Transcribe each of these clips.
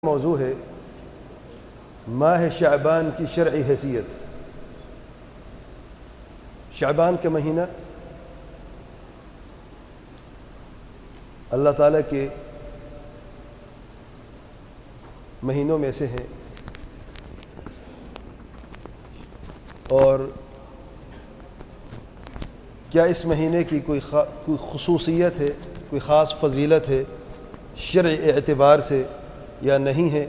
موضوع ہے ماہ شعبان کی شرعی حیثیت۔ شعبان کا مہینہ اللہ تعالیٰ کے مہینوں میں سے ہے، اور کیا اس مہینے کی کوئی خصوصیت ہے، کوئی خاص فضیلت ہے شرعی اعتبار سے یا نہیں ہے؟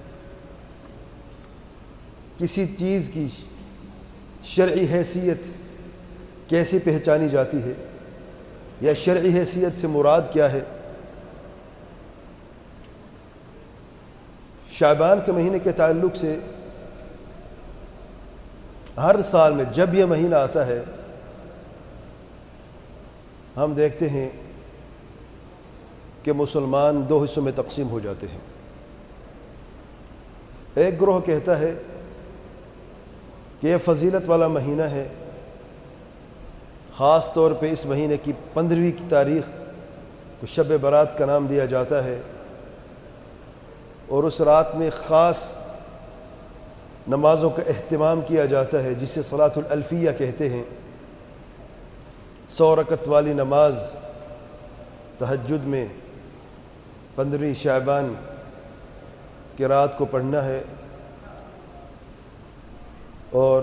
کسی چیز کی شرعی حیثیت کیسے پہچانی جاتی ہے، یا شرعی حیثیت سے مراد کیا ہے؟ شعبان کے مہینے کے تعلق سے ہر سال میں جب یہ مہینہ آتا ہے ہم دیکھتے ہیں کہ مسلمان دو حصوں میں تقسیم ہو جاتے ہیں۔ ایک گروہ کہتا ہے کہ یہ فضیلت والا مہینہ ہے، خاص طور پہ اس مہینے کی 15ویں کی تاریخ کو شب برات کا نام دیا جاتا ہے، اور اس رات میں خاص نمازوں کا اہتمام کیا جاتا ہے جسے صلاۃ الالفیہ کہتے ہیں۔ 100 رکعت والی نماز تہجد میں 15ویں شعبان کی رات کو پڑھنا ہے، اور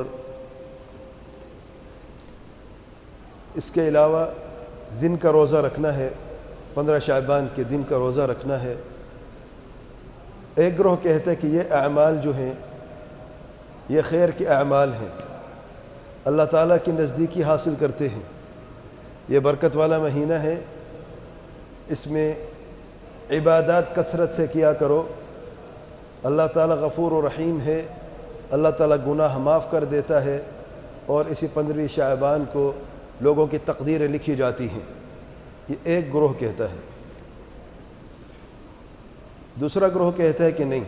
اس کے علاوہ دن کا روزہ رکھنا ہے، 15 شعبان کے دن کا روزہ رکھنا ہے۔ ایک گروہ کہتا ہے کہ یہ اعمال جو ہیں یہ خیر کے اعمال ہیں، اللہ تعالیٰ کی نزدیکی حاصل کرتے ہیں، یہ برکت والا مہینہ ہے، اس میں عبادات کثرت سے کیا کرو، اللہ تعالیٰ غفور و رحیم ہے، اللہ تعالیٰ گناہ معاف کر دیتا ہے، اور اسی 15ویں شعبان کو لوگوں کی تقدیریں لکھی جاتی ہیں۔ یہ ایک گروہ کہتا ہے۔ دوسرا گروہ کہتا ہے کہ نہیں،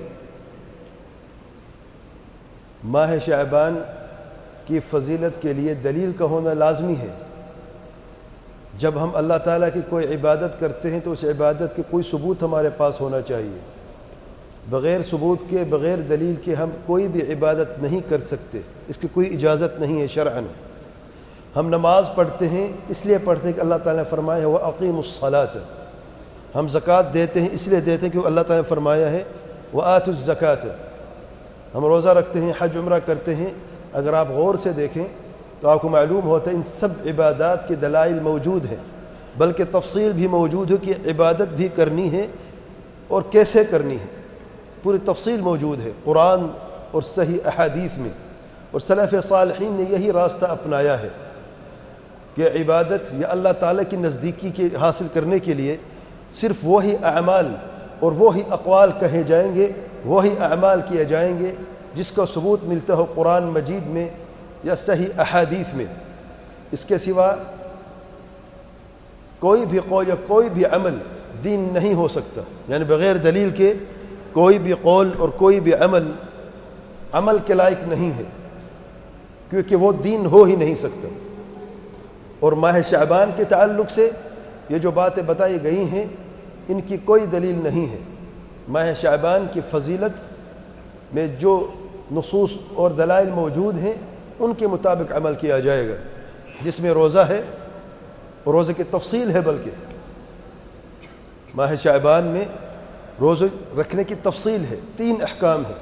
ماہ شعبان کی فضیلت کے لیے دلیل کا ہونا لازمی ہے۔ جب ہم اللہ تعالیٰ کی کوئی عبادت کرتے ہیں تو اس عبادت کے کوئی ثبوت ہمارے پاس ہونا چاہیے۔ بغیر ثبوت کے، بغیر دلیل کے ہم کوئی بھی عبادت نہیں کر سکتے، اس کی کوئی اجازت نہیں ہے شرعاً۔ ہم نماز پڑھتے ہیں اس لیے پڑھتے ہیں کہ اللہ تعالیٰ نے فرمایا ہے وَأَقِيمُوا الصَّلَاةَ۔ ہم زکوٰۃ دیتے ہیں اس لیے دیتے ہیں کہ اللہ تعالیٰ نے فرمایا ہے وَآتُوا الزَّكَاةَ۔ ہم روزہ رکھتے ہیں، حج عمرہ کرتے ہیں۔ اگر آپ غور سے دیکھیں تو آپ کو معلوم ہوتا ہے ان سب عبادات کے دلائل موجود ہیں، بلکہ تفصیل بھی موجود ہے کہ عبادت بھی کرنی ہے اور کیسے کرنی ہے، پوری تفصیل موجود ہے قرآن اور صحیح احادیث میں، اور سلف صالحین نے یہی راستہ اپنایا ہے کہ عبادت یا اللہ تعالیٰ کی نزدیکی کے حاصل کرنے کے لیے صرف وہی اعمال اور وہی اقوال کہے جائیں گے، وہی اعمال کیے جائیں گے جس کا ثبوت ملتا ہو قرآن مجید میں یا صحیح احادیث میں۔ اس کے سوا کوئی بھی قول یا کوئی بھی عمل دین نہیں ہو سکتا، یعنی بغیر دلیل کے کوئی بھی قول اور کوئی بھی عمل کے لائق نہیں ہے، کیونکہ وہ دین ہو ہی نہیں سکتا۔ اور ماہ شعبان کے تعلق سے یہ جو باتیں بتائی گئی ہیں ان کی کوئی دلیل نہیں ہے۔ ماہ شعبان کی فضیلت میں جو نصوص اور دلائل موجود ہیں ان کے مطابق عمل کیا جائے گا، جس میں روزہ ہے، اور روزے کی تفصیل ہے، بلکہ ماہ شعبان میں روزے رکھنے کی تفصیل ہے، 3 احکام ہیں،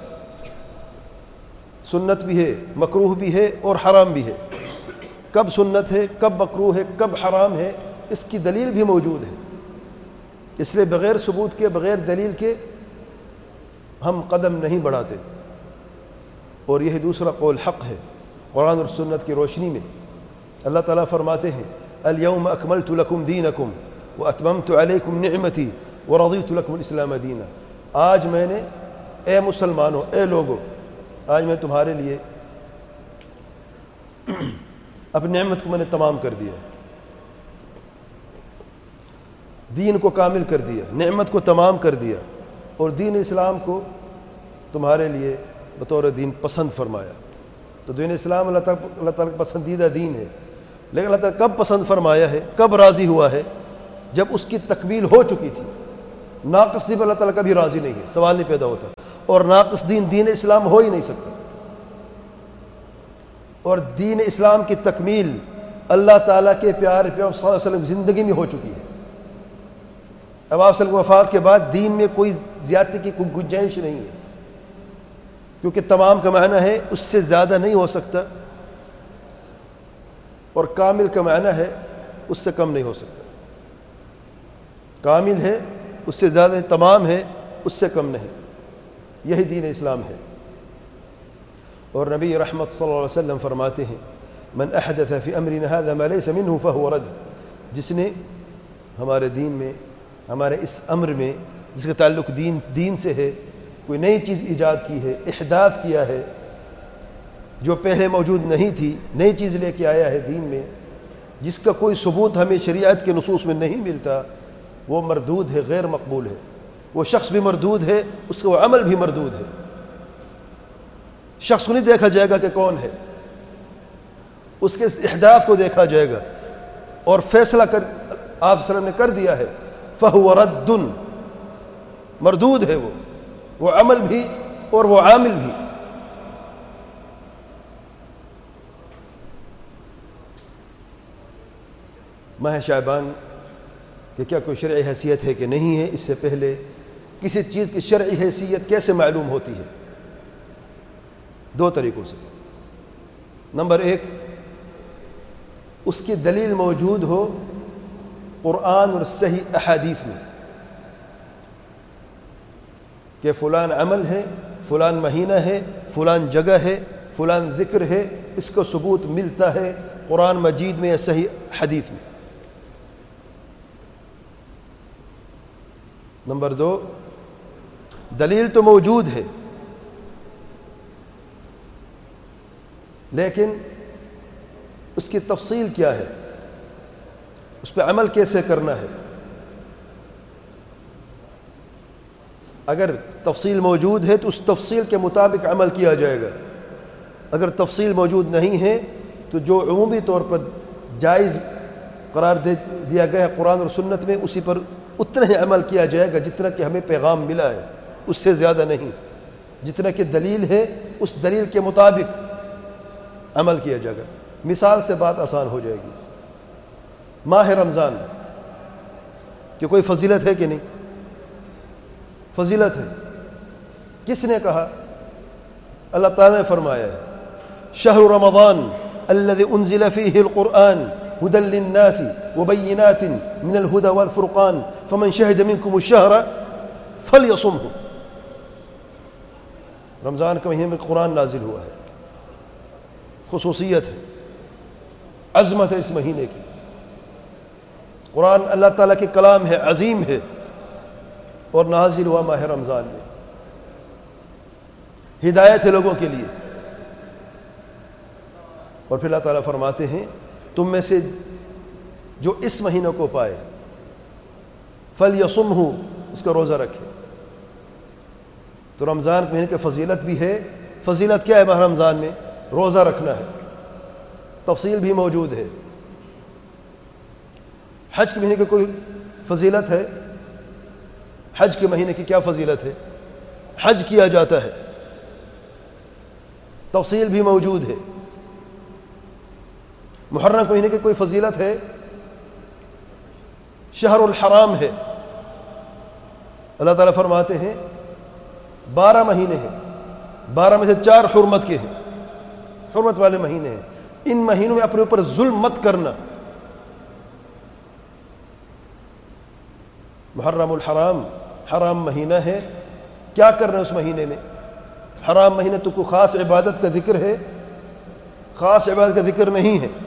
سنت بھی ہے، مکروہ بھی ہے اور حرام بھی ہے۔ کب سنت ہے، کب مکروہ ہے، کب حرام ہے، اس کی دلیل بھی موجود ہے۔ اس لیے بغیر ثبوت کے، بغیر دلیل کے ہم قدم نہیں بڑھاتے، اور یہی دوسرا قول حق ہے قرآن اور سنت کی روشنی میں۔ اللہ تعالیٰ فرماتے ہیں اليوم اکملت لکم دینکم واتممت علیکم نعمتی ورضیت لکم الاسلام دینا۔ آج میں نے، اے مسلمانوں، اے لوگوں، آج میں تمہارے لیے اپنی نعمت کو میں نے تمام کر دیا، دین کو کامل کر دیا، نعمت کو تمام کر دیا، اور دین اسلام کو تمہارے لیے بطور دین پسند فرمایا۔ تو دین اسلام اللہ تعالیٰ کا پسندیدہ دین ہے، لیکن اللہ تعالیٰ کب پسند فرمایا ہے، کب راضی ہوا ہے؟ جب اس کی تکمیل ہو چکی تھی، ناقص دین پر اللہ تعالیٰ کبھی راضی نہیں ہے، سوال نہیں پیدا ہوتا، اور ناقص دین دین اسلام ہو ہی نہیں سکتا، اور دین اسلام کی تکمیل اللہ تعالیٰ کے پیارے پیغمبر صلی اللہ علیہ وسلم زندگی میں ہو چکی ہے۔ اب آپ صلی اللہ علیہ وسلم کی وفات کے بعد دین میں کوئی زیادتی کی کوئی گنجائش نہیں ہے، کیونکہ تمام کا معنی ہے اس سے زیادہ نہیں ہو سکتا، اور کامل کا معنی ہے اس سے کم نہیں ہو سکتا۔ کامل ہے اس سے زیادہ، تمام ہے اس سے کم نہیں، یہی دین اسلام ہے۔ اور نبی رحمت صلی اللہ علیہ وسلم فرماتے ہیں من احدث فی امرنا هذا ما ليس منه فهو رد، جس نے ہمارے دین میں، ہمارے اس امر میں جس کا تعلق دین سے ہے، کوئی نئی چیز ایجاد کی ہے، احداث کیا ہے جو پہلے موجود نہیں تھی، نئی چیز لے کے آیا ہے دین میں، جس کا کوئی ثبوت ہمیں شریعت کے نصوص میں نہیں ملتا، وہ مردود ہے، غیر مقبول ہے۔ وہ شخص بھی مردود ہے، اس کا وہ عمل بھی مردود ہے۔ شخص کو نہیں دیکھا جائے گا کہ کون ہے، اس کے احداث کو دیکھا جائے گا، اور فیصلہ آپ صلی اللہ علیہ وسلم نے کر دیا ہے فَهُوَ رَدٌّ، مردود ہے وہ عمل بھی اور وہ عامل بھی۔ ماہ شعبان کہ کیا کوئی شرعی حیثیت ہے کہ نہیں ہے؟ اس سے پہلے کسی چیز کی شرعی حیثیت کیسے معلوم ہوتی ہے؟ دو طریقوں سے۔ نمبر ایک، اس کی دلیل موجود ہو قرآن اور صحیح احادیث میں کہ فلان عمل ہے، فلان مہینہ ہے، فلان جگہ ہے، فلان ذکر ہے، اس کو ثبوت ملتا ہے قرآن مجید میں یا صحیح حدیث میں۔ نمبر دو، دلیل تو موجود ہے لیکن اس کی تفصیل کیا ہے، اس پہ عمل کیسے کرنا ہے۔ اگر تفصیل موجود ہے تو اس تفصیل کے مطابق عمل کیا جائے گا، اگر تفصیل موجود نہیں ہے تو جو عمومی طور پر جائز قرار دیا گیا ہے قرآن اور سنت میں، اسی پر اتنا ہی عمل کیا جائے گا جتنا کہ ہمیں پیغام ملا ہے، اس سے زیادہ نہیں۔ جتنا کہ دلیل ہے اس دلیل کے مطابق عمل کیا جائے گا۔ مثال سے بات آسان ہو جائے گی۔ ماہ رمضان کہ کوئی فضیلت ہے کہ نہیں؟ فضیلت ہے۔ کس نے کہا؟ اللہ تعالیٰ نے فرمایا ہے شہر رمضان الذي انزل فيه القرآن هدى للناس وبينات من الهدى والفرقان فمن شهد منكم الشهر فليصمه۔ رمضان کے مہینے میں قرآن نازل ہوا ہے، خصوصیت ہے، عظمت ہے اس مہینے کی۔ قرآن اللہ تعالیٰ کے کلام ہے، عظیم ہے، اور نازل ہوا ماہ رمضان میں، ہدایت ہے لوگوں کے لیے۔ اور پھر اللہ تعالیٰ فرماتے ہیں تم میں سے جو اس مہینوں کو پائے فَلْيَصُمْهُ، اس کا روزہ رکھے۔ تو رمضان کے مہینے کی فضیلت بھی ہے۔ فضیلت کیا ہے ماہ رمضان میں؟ روزہ رکھنا ہے، تفصیل بھی موجود ہے۔ حج کے مہینے کی کوئی فضیلت ہے؟ حج کے مہینے کی کیا فضیلت ہے؟ حج کیا جاتا ہے، تفصیل بھی موجود ہے۔ محرم کے مہینے کی کوئی فضیلت ہے؟ شہر الحرام ہے، اللہ تعالیٰ فرماتے ہیں 12 مہینے ہیں، 12 میں سے 4 حرمت کے ہیں، حرمت والے مہینے ہیں۔ ان مہینوں میں اپنے اوپر ظلم مت کرنا۔ محرم الحرام، حرام مہینہ ہے، کیا کرنا ہے اس مہینے میں؟ حرام مہینے تو کوئی خاص عبادت کا ذکر ہے؟ خاص عبادت کا ذکر نہیں ہے،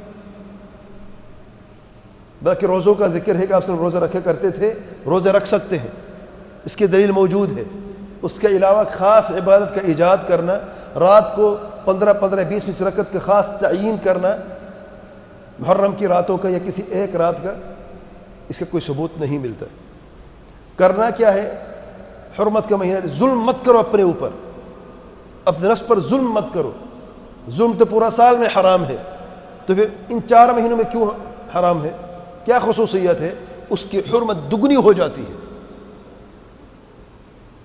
بلکہ روزوں کا ذکر ہے کہ آپ صرف روزہ رکھے کرتے تھے، روزے رکھ سکتے ہیں، اس کی دلیل موجود ہے۔ اس کے علاوہ خاص عبادت کا ایجاد کرنا، رات کو 15 20 رکعت کا خاص تعین کرنا محرم کی راتوں کا یا کسی ایک رات کا، اس کا کوئی ثبوت نہیں ملتا۔ کرنا کیا ہے؟ حرمت کا مہینہ، ظلم مت کرو اپنے اوپر، اپنے نفس پر ظلم مت کرو۔ ظلم تو پورا سال میں حرام ہے، تو پھر ان 4 مہینوں میں کیوں حرام ہے؟ کیا خصوصیت ہے؟ اس کی حرمت دگنی ہو جاتی ہے۔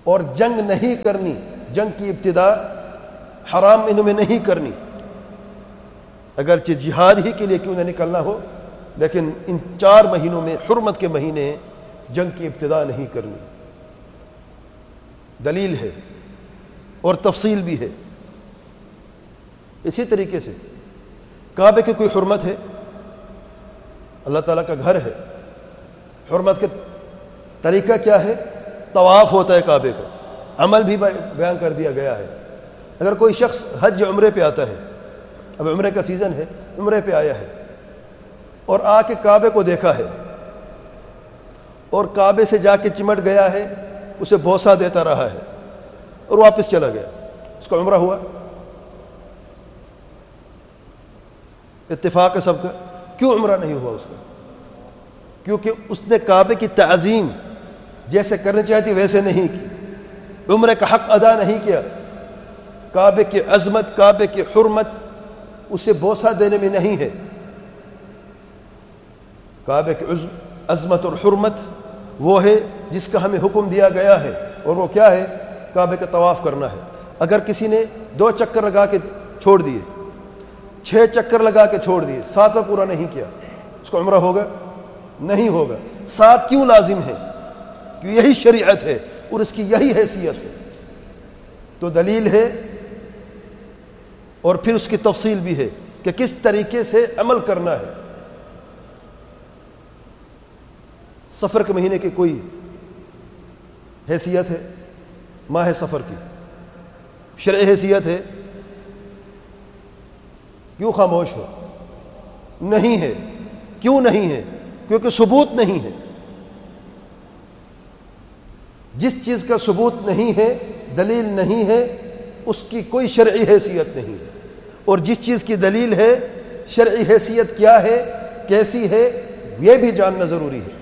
اور جنگ نہیں کرنی، جنگ کی ابتدا حرام مہینوں میں نہیں کرنی، اگرچہ جہاد ہی کے لیے کیوں نہ نکلنا ہو، لیکن ان 4 مہینوں میں حرمت کے مہینے جنگ کی ابتدا نہیں کرنی۔ دلیل ہے اور تفصیل بھی ہے۔ اسی طریقے سے کعبے کی کوئی حرمت ہے، اللہ تعالیٰ کا گھر ہے، حرمت کے طریقہ کیا ہے؟ طواف ہوتا ہے کعبے کا، عمل بھی بیان کر دیا گیا ہے۔ اگر کوئی شخص حج یا عمرے پہ آتا ہے، اب عمرے کا سیزن ہے، عمرے پہ آیا ہے اور آ کے کعبے کو دیکھا ہے اور کعبے سے جا کے چمٹ گیا ہے، اسے بوسہ دیتا رہا ہے اور واپس چلا گیا، اس کا عمرہ ہوا؟ اتفاق ہے سب کا، کیوں عمرہ نہیں ہوا اس کا؟ کیونکہ اس نے کعبے کی تعظیم جیسے کرنی چاہتی ویسے نہیں کی، عمرے کا حق ادا نہیں کیا۔ کعبے کی عظمت، کعبے کی حرمت اسے بوسہ دینے میں نہیں ہے۔ کعبے کی عظمت اور حرمت وہ ہے جس کا ہمیں حکم دیا گیا ہے، اور وہ کیا ہے؟ کعبے کا طواف کرنا ہے۔ اگر کسی نے 2 چکر لگا کے چھوڑ دیے، 6 چکر لگا کے چھوڑ دیے، 7واں پورا نہیں کیا، اس کو عمرہ ہوگا؟ نہیں ہوگا۔ 7 کیوں لازم ہے؟ کہ یہی شریعت ہے اور اس کی یہی حیثیت ہے۔ تو دلیل ہے اور پھر اس کی تفصیل بھی ہے کہ کس طریقے سے عمل کرنا ہے۔ سفر کے مہینے کی کوئی حیثیت ہے؟ ماہ سفر کی شرعی حیثیت ہے؟ کیوں خاموش ہو؟ نہیں ہے۔ کیوں نہیں ہے؟ کیونکہ ثبوت نہیں ہے۔ جس چیز کا ثبوت نہیں ہے، دلیل نہیں ہے، اس کی کوئی شرعی حیثیت نہیں ہے، اور جس چیز کی دلیل ہے، شرعی حیثیت کیا ہے، کیسی ہے، یہ بھی جاننا ضروری ہے۔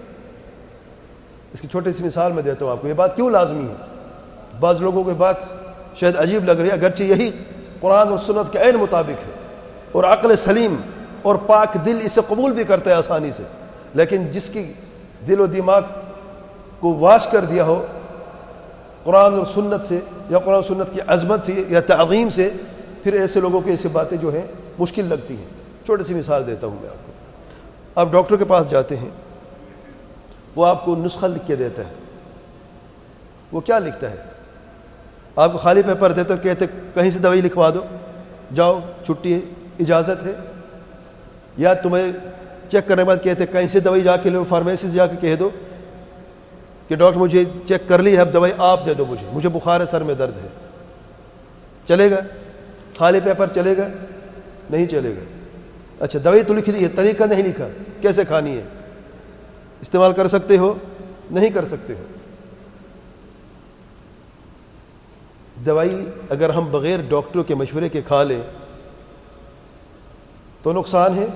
اس کی چھوٹی سی مثال میں دیتا ہوں آپ کو، یہ بات کیوں لازمی ہے۔ بعض لوگوں کو بات شاید عجیب لگ رہی ہے، اگرچہ یہی قرآن اور سنت کے عین مطابق ہے اور عقل سلیم اور پاک دل اسے قبول بھی کرتا ہے آسانی سے، لیکن جس کی دل و دماغ کو واش کر دیا ہو قرآن اور سنت سے، یا قرآن و سنت کی عظمت سے یا تعظیم سے، پھر ایسے لوگوں کی ایسی باتیں جو ہیں مشکل لگتی ہیں۔ چھوٹی سی مثال دیتا ہوں میں آپ کو۔ آپ ڈاکٹر کے پاس جاتے ہیں، وہ آپ کو نسخہ لکھ کے دیتا ہے۔ وہ کیا لکھتا ہے؟ آپ کو خالی پیپر دیتے تو کہتے کہیں سے دوائی لکھوا دو، جاؤ چھٹی ہے، اجازت ہے، یا تمہیں چیک کرنے کے بعد کہتے کہیں سے دوائی جا کے لو، فارمیسی سے جا کے کہہ دو کہ ڈاکٹر مجھے چیک کر لی ہے، اب دوائی آپ دے دو، مجھے بخار ہے، سر میں درد ہے۔ چلے گا؟ خالی پیپر چلے گا؟ نہیں چلے گا۔ اچھا دوائی تو لکھ لی ہے، طریقہ نہیں لکھا، کیسے کھانی ہے، استعمال کر سکتے ہو؟ نہیں کر سکتے ہو۔ دوائی اگر ہم بغیر ڈاکٹر کے مشورے کے کھا لیں تو نقصان ہے،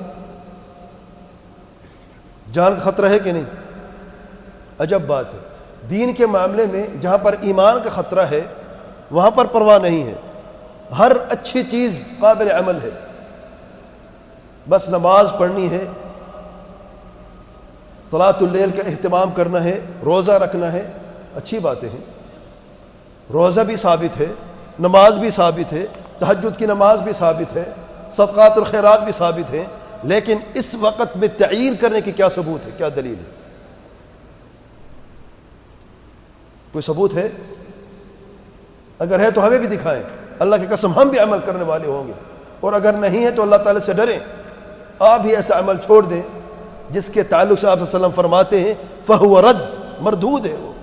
جان کا خطرہ ہے کہ نہیں؟ عجب بات ہے، دین کے معاملے میں جہاں پر ایمان کا خطرہ ہے وہاں پر پرواہ نہیں ہے۔ ہر اچھی چیز قابل عمل ہے، بس نماز پڑھنی ہے، صلاۃ اللیل کا اہتمام کرنا ہے، روزہ رکھنا ہے، اچھی باتیں ہیں، روزہ بھی ثابت ہے، نماز بھی ثابت ہے، تہجد کی نماز بھی ثابت ہے، صدقات اور خیرات بھی ثابت ہیں، لیکن اس وقت میں تعیین کرنے کی کیا ثبوت ہے، کیا دلیل ہے؟ کوئی ثبوت ہے؟ اگر ہے تو ہمیں بھی دکھائیں، اللہ کی قسم ہم بھی عمل کرنے والے ہوں گے، اور اگر نہیں ہے تو اللہ تعالی سے ڈریں، آپ بھی ایسا عمل چھوڑ دیں جس کے تعلق سے آپ صلی اللہ علیہ وسلم فرماتے ہیں فَهُوَ رَدْ، مردود ہے وہ۔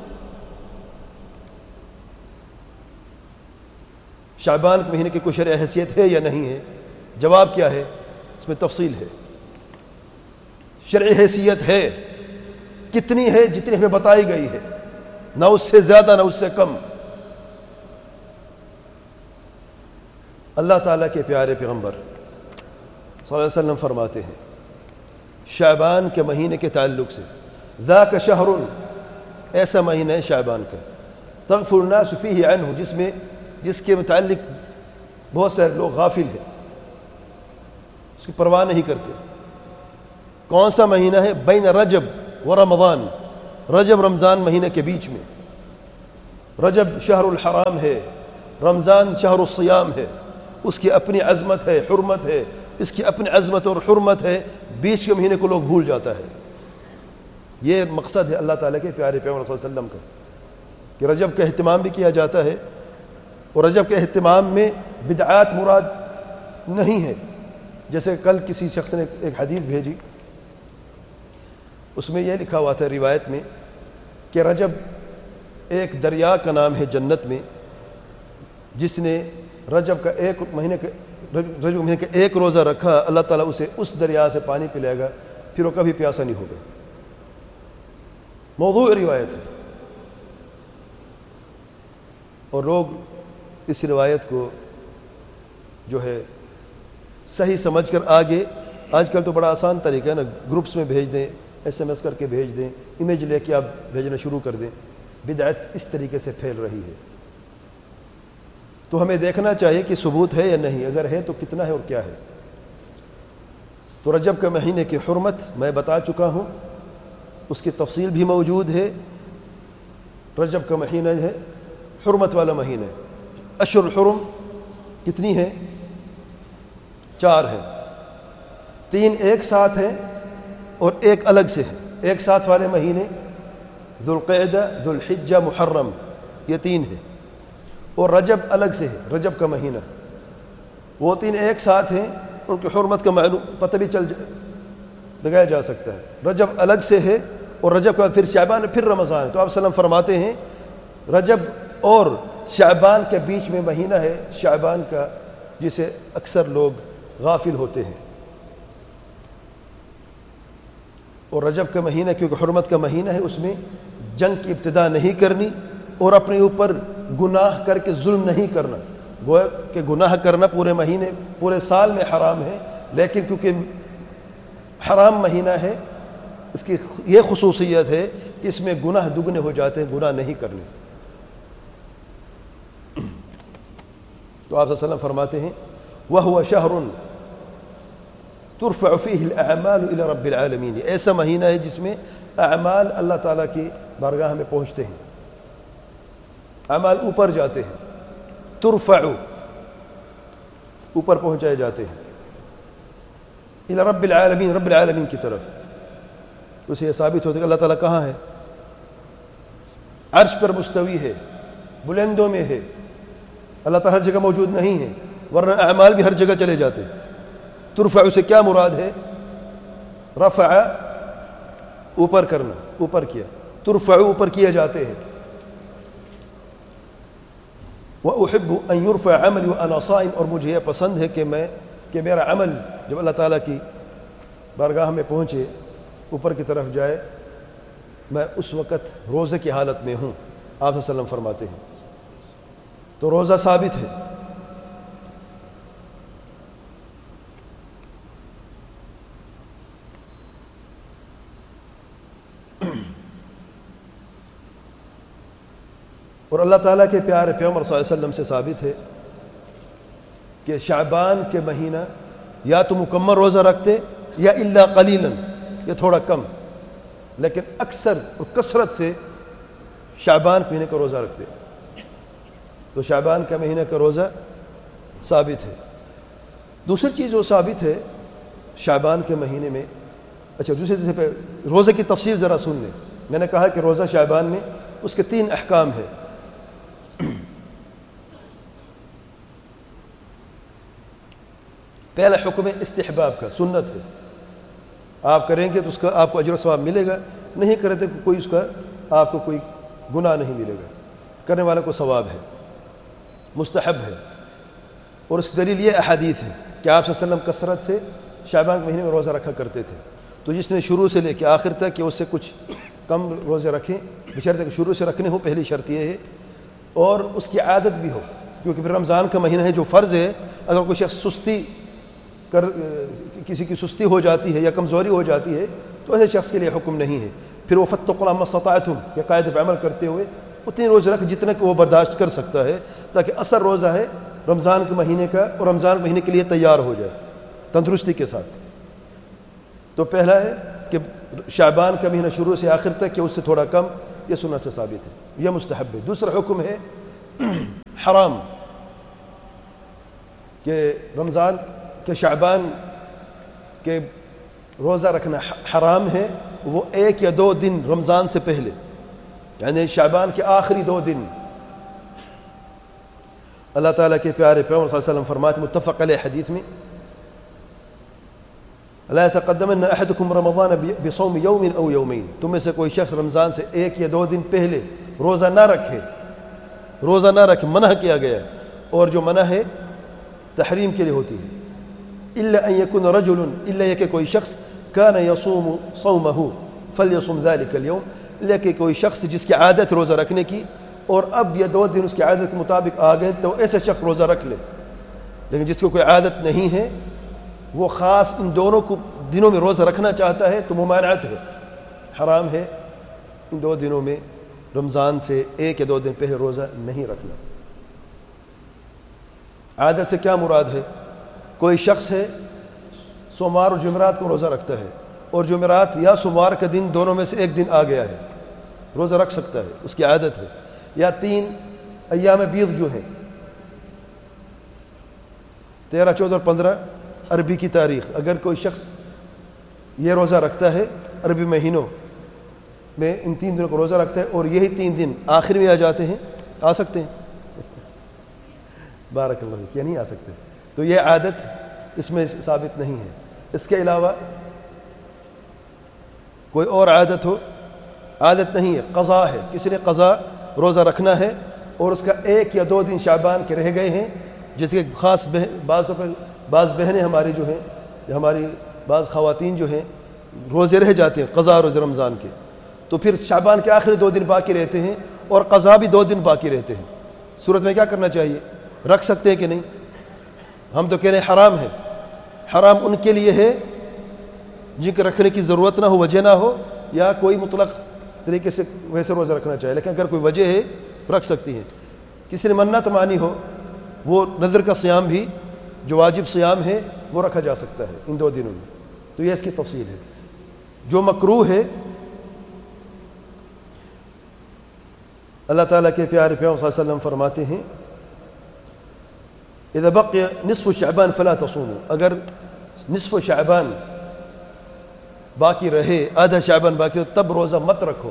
شعبان کے مہینے کی کوئی شرعی حیثیت ہے یا نہیں ہے؟ جواب کیا ہے؟ اس میں تفصیل ہے۔ شرعی حیثیت ہے، کتنی ہے؟ جتنی ہمیں بتائی گئی ہے، نہ اس سے زیادہ نہ اس سے کم۔ اللہ تعالیٰ کے پیارے پیغمبر صلی اللہ علیہ وسلم فرماتے ہیں شعبان کے مہینے کے تعلق سے، ذاک شہر، ایسا مہینہ ہے شعبان کا، تغفل الناس فیہ عنہ، جس کے متعلق بہت سارے لوگ غافل ہیں، اس کی پرواہ نہیں کرتے۔ کون سا مہینہ ہے؟ بین رجب و رمضان، رجب رمضان مہینے کے بیچ میں، رجب شہر الحرام ہے، رمضان شہر الصیام ہے، اس کی اپنی عظمت ہے، حرمت ہے، اس کی اپنی عظمت اور حرمت ہے، بیچ کے مہینے کو لوگ بھول جاتا ہے۔ یہ مقصد ہے اللہ تعالیٰ کے پیارے پیغمبر صلی اللہ علیہ وسلم کا کہ رجب کا اہتمام بھی کیا جاتا ہے، اور رجب کے اہتمام میں بدعات مراد نہیں ہے۔ جیسے کل کسی شخص نے ایک حدیث بھیجی، اس میں یہ لکھا ہوا تھا روایت میں کہ رجب ایک دریا کا نام ہے جنت میں، جس نے رجب مہینے کا ایک روزہ رکھا، اللہ تعالیٰ اسے اس دریا سے پانی پلائے گا، پھر وہ کبھی پیاسا نہیں ہوگا۔ موضوع روایت ہے، اور لوگ اس روایت کو جو ہے صحیح سمجھ کر آج کل تو بڑا آسان طریقہ ہے نا، گروپس میں بھیج دیں، SMS کر کے بھیج دیں، امیج لے کے آپ بھیجنا شروع کر دیں۔ بدعت اس طریقے سے پھیل رہی ہے، تو ہمیں دیکھنا چاہیے کہ ثبوت ہے یا نہیں، اگر ہے تو کتنا ہے اور کیا ہے۔ تو رجب کے مہینے کی حرمت میں بتا چکا ہوں، اس کی تفصیل بھی موجود ہے۔ رجب کا مہینہ ہے حرمت والا مہینہ، اشہر الحرم کتنی ہے؟ 4 ہے، 3 ایک ساتھ ہیں اور ایک الگ سے ہے۔ ایک ساتھ والے مہینے ذوالقعدہ، ذوالحجہ، محرم، یہ 3 ہے، اور رجب الگ سے ہے، رجب کا مہینہ۔ وہ 3 ایک ساتھ ہیں، ان کی حرمت کا معلوم پتہ بھی لگایا جا سکتا ہے۔ رجب الگ سے ہے، اور رجب کا پھر شعبان، پھر رمضان ہے۔ تو آپ وسلم فرماتے ہیں رجب اور شعبان کے بیچ میں مہینہ ہے شعبان کا، جسے اکثر لوگ غافل ہوتے ہیں۔ اور رجب کا مہینہ کیونکہ حرمت کا مہینہ ہے، اس میں جنگ کی ابتدا نہیں کرنی، اور اپنے اوپر گناہ کر کے ظلم نہیں کرنا۔ گویا کہ گناہ کرنا پورے مہینے، پورے سال میں حرام ہے، لیکن کیونکہ حرام مہینہ ہے، اس کی یہ خصوصیت ہے کہ اس میں گناہ دگنے ہو جاتے ہیں، گناہ نہیں کرنے۔ تو آپ صلی اللہ علیہ وسلم فرماتے ہیں وَهُوَ شَهْرٌ تُرْفَعُ فِيهِ الْأَعْمَالُ إِلَى رَبِّ الْعَالَمِينَ۔ ایسا مہینہ ہے جس میں اعمال اللہ تعالیٰ کی بارگاہ میں پہنچتے ہیں، اعمال اوپر جاتے ہیں، ترفع اوپر پہنچائے جاتے ہیں، إِلَى رَبِّ الْعَالَمِينَ، رب العالمین کی طرف۔ اسے یہ ثابت ہوتا ہے کہ اللہ تعالیٰ کہاں ہے؟ عرش پر مستوی ہے، بلندوں میں ہے۔ اللہ تعالیٰ ہر جگہ موجود نہیں ہے، ورنہ اعمال بھی ہر جگہ چلے جاتے۔ ترفع سے کیا مراد ہے؟ رفع اوپر کرنا، اوپر کیا، ترفع اوپر کیے جاتے ہیں۔ وَأُحِبُّ أَن يُرْفَعَ عَمَلِي وَأَنَا صَائِمٌ، اور مجھے یہ پسند ہے کہ میرا عمل جب اللہ تعالیٰ کی بارگاہ میں پہنچے، اوپر کی طرف جائے، میں اس وقت روزے کی حالت میں ہوں، آپ صلی اللہ علیہ وسلم فرماتے ہیں۔ تو روزہ ثابت ہے۔ اور اللہ تعالیٰ کے پیارے پیغمبر صلی اللہ علیہ وسلم سے ثابت ہے کہ شعبان کے مہینہ یا تو مکمل روزہ رکھتے یا الا قلیلا، یا تھوڑا کم، لیکن اکثر اور کثرت سے شعبان کے مہینے کا روزہ رکھتے۔ تو شعبان کا مہینہ کا روزہ ثابت ہے۔ دوسری چیز جو ثابت ہے شعبان کے مہینے میں، اچھا دوسری چیز پہ روزے کی تفصیل ذرا سن لیں۔ میں نے کہا کہ روزہ شعبان میں اس کے 3 احکام ہیں۔ پہلا حکم استحباب کا، سنت ہے، آپ کریں گے تو اس کا آپ کو اجر و ثواب ملے گا، نہیں کریں تو کوئی اس کا آپ کو کوئی گناہ نہیں ملے گا، کرنے والا کو ثواب ہے، مستحب ہے۔ اور اس دلیل یہ احادیث ہے کہ آپ صلی اللہ علیہ وسلم کثرت سے شعبان کے مہینے میں روزہ رکھا کرتے تھے۔ تو جس نے شروع سے لے کے آخر تک کہ اس سے کچھ کم روزے رکھیں، بشرط کہ شروع سے رکھنے ہو، پہلی شرط یہ ہے، اور اس کی عادت بھی ہو، کیونکہ پھر رمضان کا مہینہ ہے جو فرض ہے، اگر کوئی شخص کسی کی سستی ہو جاتی ہے یا کمزوری ہو جاتی ہے تو ایسے شخص کے لیے حکم نہیں ہے۔ پھر وہ فَاتَّقُوا اللَّهَ مَا اسْتَطَعْتُمْ کے قاعدے پہ عمل کرتے ہوئے اتنے روزے رکھ جتنے کہ وہ برداشت کر سکتا ہے، تاکہ اثر روزہ ہے رمضان کے مہینے کا، اور رمضان مہینے کے لیے تیار ہو جائے تندرستی کے ساتھ۔ تو پہلا ہے کہ شعبان کا مہینہ شروع سے آخر تک کہ اس سے تھوڑا کم، یہ سنت سے ثابت ہے۔ یہ مستحب ہے۔ دوسرا حکم ہے حرام، کہ رمضان کے شعبان کے روزہ رکھنا حرام ہے، وہ 1 یا 2 دن رمضان سے پہلے، یعنی شعبان کے آخری 2 دن۔ اللہ تعالیٰ کے پیارے پیغمبر صلی اللہ علیہ وسلم فرماتے متفق علیہ حدیث میں، لا يتقدمن احدكم رمضان بصوم يوم او يومين، تم میں سے کوئی شخص رمضان سے 1 یا 2 دن پہلے روزہ نہ رکھے، منع کیا گیا ہے، اور جو منع ہے تحریم کے لیے ہوتی ہے۔ الا ان يكون رجل، الا یہ کہ کوئی شخص كان يصوم صومه فليصم ذلك اليوم، لیکن کوئی شخص جس کی عادت روزہ رکھنے کی اور اب یہ 2 دن اس کی عادت کے مطابق آ گئے تو ایسے شخص روزہ رکھ لے، لیکن جس کو کوئی عادت نہیں ہے وہ خاص ان دونوں دنوں میں روزہ رکھنا چاہتا ہے تو ممانعت ہے، حرام ہے ان 2 دنوں میں رمضان سے 1 یا 2 دن پہلے روزہ نہیں رکھنا۔ عادت سے کیا مراد ہے؟ کوئی شخص ہے سوموار اور جمعرات کو روزہ رکھتا ہے، اور جمعرات یا سوموار کا دن دونوں میں سے 1 دن آ گیا ہے، روزہ رکھ سکتا ہے، اس کی عادت ہے۔ یا 3 ایام بیض جو ہیں 13، 14 اور 15 عربی کی تاریخ، اگر کوئی شخص یہ روزہ رکھتا ہے عربی مہینوں میں، ان 3 دنوں کو روزہ رکھتا ہے اور یہی 3 دن آخر میں آ جاتے ہیں، آ سکتے ہیں؟ بارک اللہ فیک، یہ نہیں آ سکتے، تو یہ عادت اس میں ثابت نہیں ہے۔ اس کے علاوہ کوئی اور عادت ہو، عادت نہیں ہے، قضا ہے، کسی نے قضا روزہ رکھنا ہے اور اس کا 1 یا 2 دن شعبان کے رہ گئے ہیں، جس کے خاص بعض بہنیں ہماری جو ہیں، یا ہماری بعض خواتین جو ہیں روزے رہ جاتے ہیں قضا روزے رمضان کے، تو پھر شعبان کے آخری 2 دن باقی رہتے ہیں اور قضا بھی 2 دن باقی رہتے ہیں، صورت میں کیا کرنا چاہیے؟ رکھ سکتے ہیں کہ نہیں؟ ہم تو کہہ رہے ہیں حرام ہے۔ حرام ان کے لیے ہے جن کے رکھنے کی ضرورت نہ ہو، وجہ نہ ہو، یا کوئی مطلق طریقے سے ویسے روزہ رکھنا چاہیے، لیکن اگر کوئی وجہ ہے رکھ سکتی ہیں۔ کسی نے منت مانی ہو، وہ نظر کا صیام بھی جو واجب صیام ہے وہ رکھا جا سکتا ہے ان 2 دنوں میں، تو یہ اس کی تفصیل ہے۔ جو مکروہ ہے، اللہ تعالیٰ کے پیارے پیغمبر صلی اللہ علیہ وسلم فرماتے ہیں اذا بقي نصف شعبان فلا تصوموا، اگر نصف شعبان باقی رہے، آدھا شعبان باقی ہو، تب روزہ مت رکھو،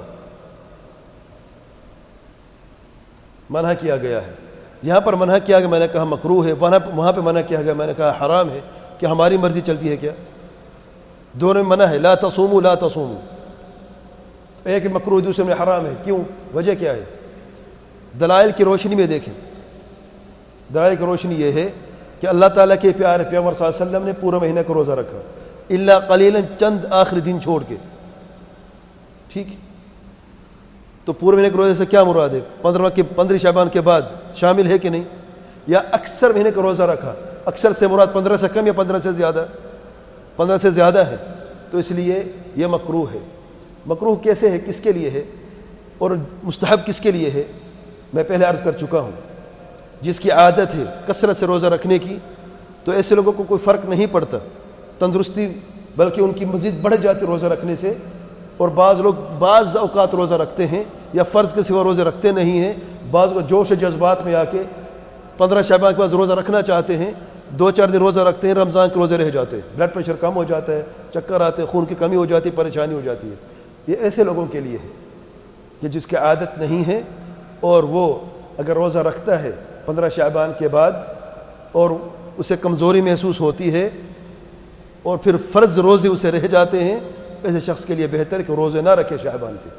منع کیا گیا ہے۔ یہاں پر منع کیا گیا، میں نے کہا مکروہ ہے، وہاں پہ منع کیا گیا، میں نے کہا حرام ہے، کہ ہماری مرضی چلتی ہے کیا؟ دونوں میں منع ہے، لا تصوموا لا تصوموا، ایک مکروہ دوسرے میں حرام ہے، کیوں؟ وجہ کیا ہے؟ دلائل کی روشنی میں دیکھیں، دلائل کی روشنی یہ ہے کہ اللہ تعالیٰ کے پیارے پیغمبر صلی اللہ علیہ وسلم نے پورے مہینے کو روزہ رکھا، الا قلیلا، چند آخری دن چھوڑ کے، ٹھیک؟ تو پورے مہینے کے روزے سے کیا مراد ہے؟ 15 شعبان کے بعد شامل ہے کہ نہیں؟ یا اکثر مہینے کا روزہ رکھا، اکثر سے مراد 15 سے کم یا 15 سے زیادہ؟ 15 سے زیادہ ہے، تو اس لیے یہ مکروہ ہے۔ مکروہ کیسے ہے، کس کے لیے ہے، اور مستحب کس کے لیے ہے؟ میں پہلے عرض کر چکا ہوں، جس کی عادت ہے کثرت سے روزہ رکھنے کی، تو ایسے لوگوں کو کوئی فرق نہیں پڑتا، تندرستی بلکہ ان کی مزید بڑھ جاتی روزہ رکھنے سے، اور بعض لوگ بعض اوقات روزہ رکھتے ہیں یا فرض کے سوا روزے رکھتے نہیں ہیں، بعض کو جوش و جذبات میں آ کے 15 شعبان کے بعد روزہ رکھنا چاہتے ہیں، 2-4 دن روزہ رکھتے ہیں، رمضان کے روزے رہ جاتے ہیں، بلڈ پریشر کم ہو جاتا ہے، چکر آتے ہیں، خون کی کمی ہو جاتی ہے، پریشانی ہو جاتی ہے۔ یہ ایسے لوگوں کے لیے ہے کہ جس کی عادت نہیں ہے، اور وہ اگر روزہ رکھتا ہے 15 شعبان کے بعد اور اسے کمزوری محسوس ہوتی ہے اور پھر فرض روزے اسے رہ جاتے ہیں، ایسے شخص کے لیے بہتر ہے کہ روزے نہ رکھے شعبان کے۔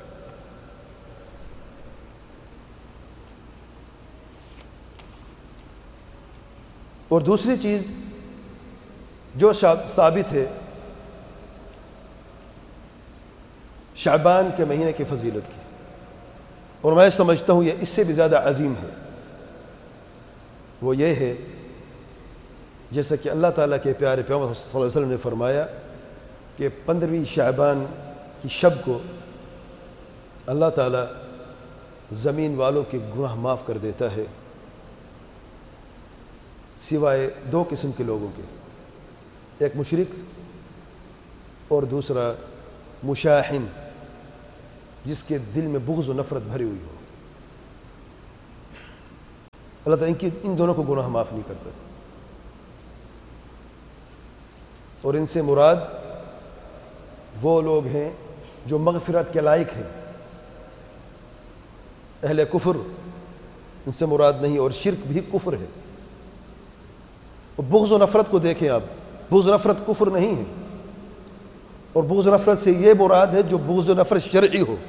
اور دوسری چیز جو ثابت ہے شعبان کے مہینے کی فضیلت کی، اور میں سمجھتا ہوں یہ اس سے بھی زیادہ عظیم ہے، وہ یہ ہے جیسا کہ اللہ تعالیٰ کے پیارے پیغمبر صلی اللہ علیہ وسلم نے فرمایا کہ 15ویں شعبان کی شب کو اللہ تعالیٰ زمین والوں کے گناہ معاف کر دیتا ہے، سوائے 2 قسم کے لوگوں کے، ایک مشرک اور دوسرا مشاحن، جس کے دل میں بغض و نفرت بھری ہوئی ہو، اللہ تعالیٰ ان دونوں کو گناہ معاف نہیں کرتا۔ اور ان سے مراد وہ لوگ ہیں جو مغفرت کے لائق ہیں، اہل کفر ان سے مراد نہیں، اور شرک بھی کفر ہے۔ اور بغض و نفرت کو دیکھیں آپ، بغض و نفرت کفر نہیں ہے، اور بغض و نفرت سے یہ مراد ہے جو بغض و نفرت شرعی ہو،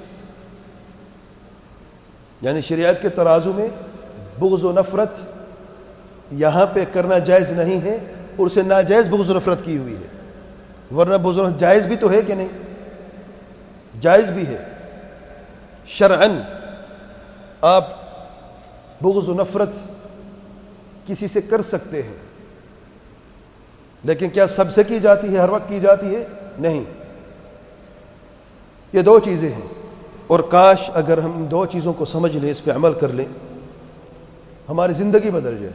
یعنی شریعت کے ترازو میں بغض و نفرت یہاں پہ کرنا جائز نہیں ہے، اور اسے ناجائز بغض و نفرت کی ہوئی ہے، ورنہ بغض و نفرت جائز بھی تو ہے کہ نہیں؟ جائز بھی ہے شرعاً۔ آپ بغض و نفرت کسی سے کر سکتے ہیں، لیکن کیا سب سے کی جاتی ہے، ہر وقت کی جاتی ہے؟ نہیں۔ یہ دو چیزیں ہیں، اور کاش اگر ہم ان دو چیزوں کو سمجھ لیں، اس پہ عمل کر لیں، ہماری زندگی بدل جائے۔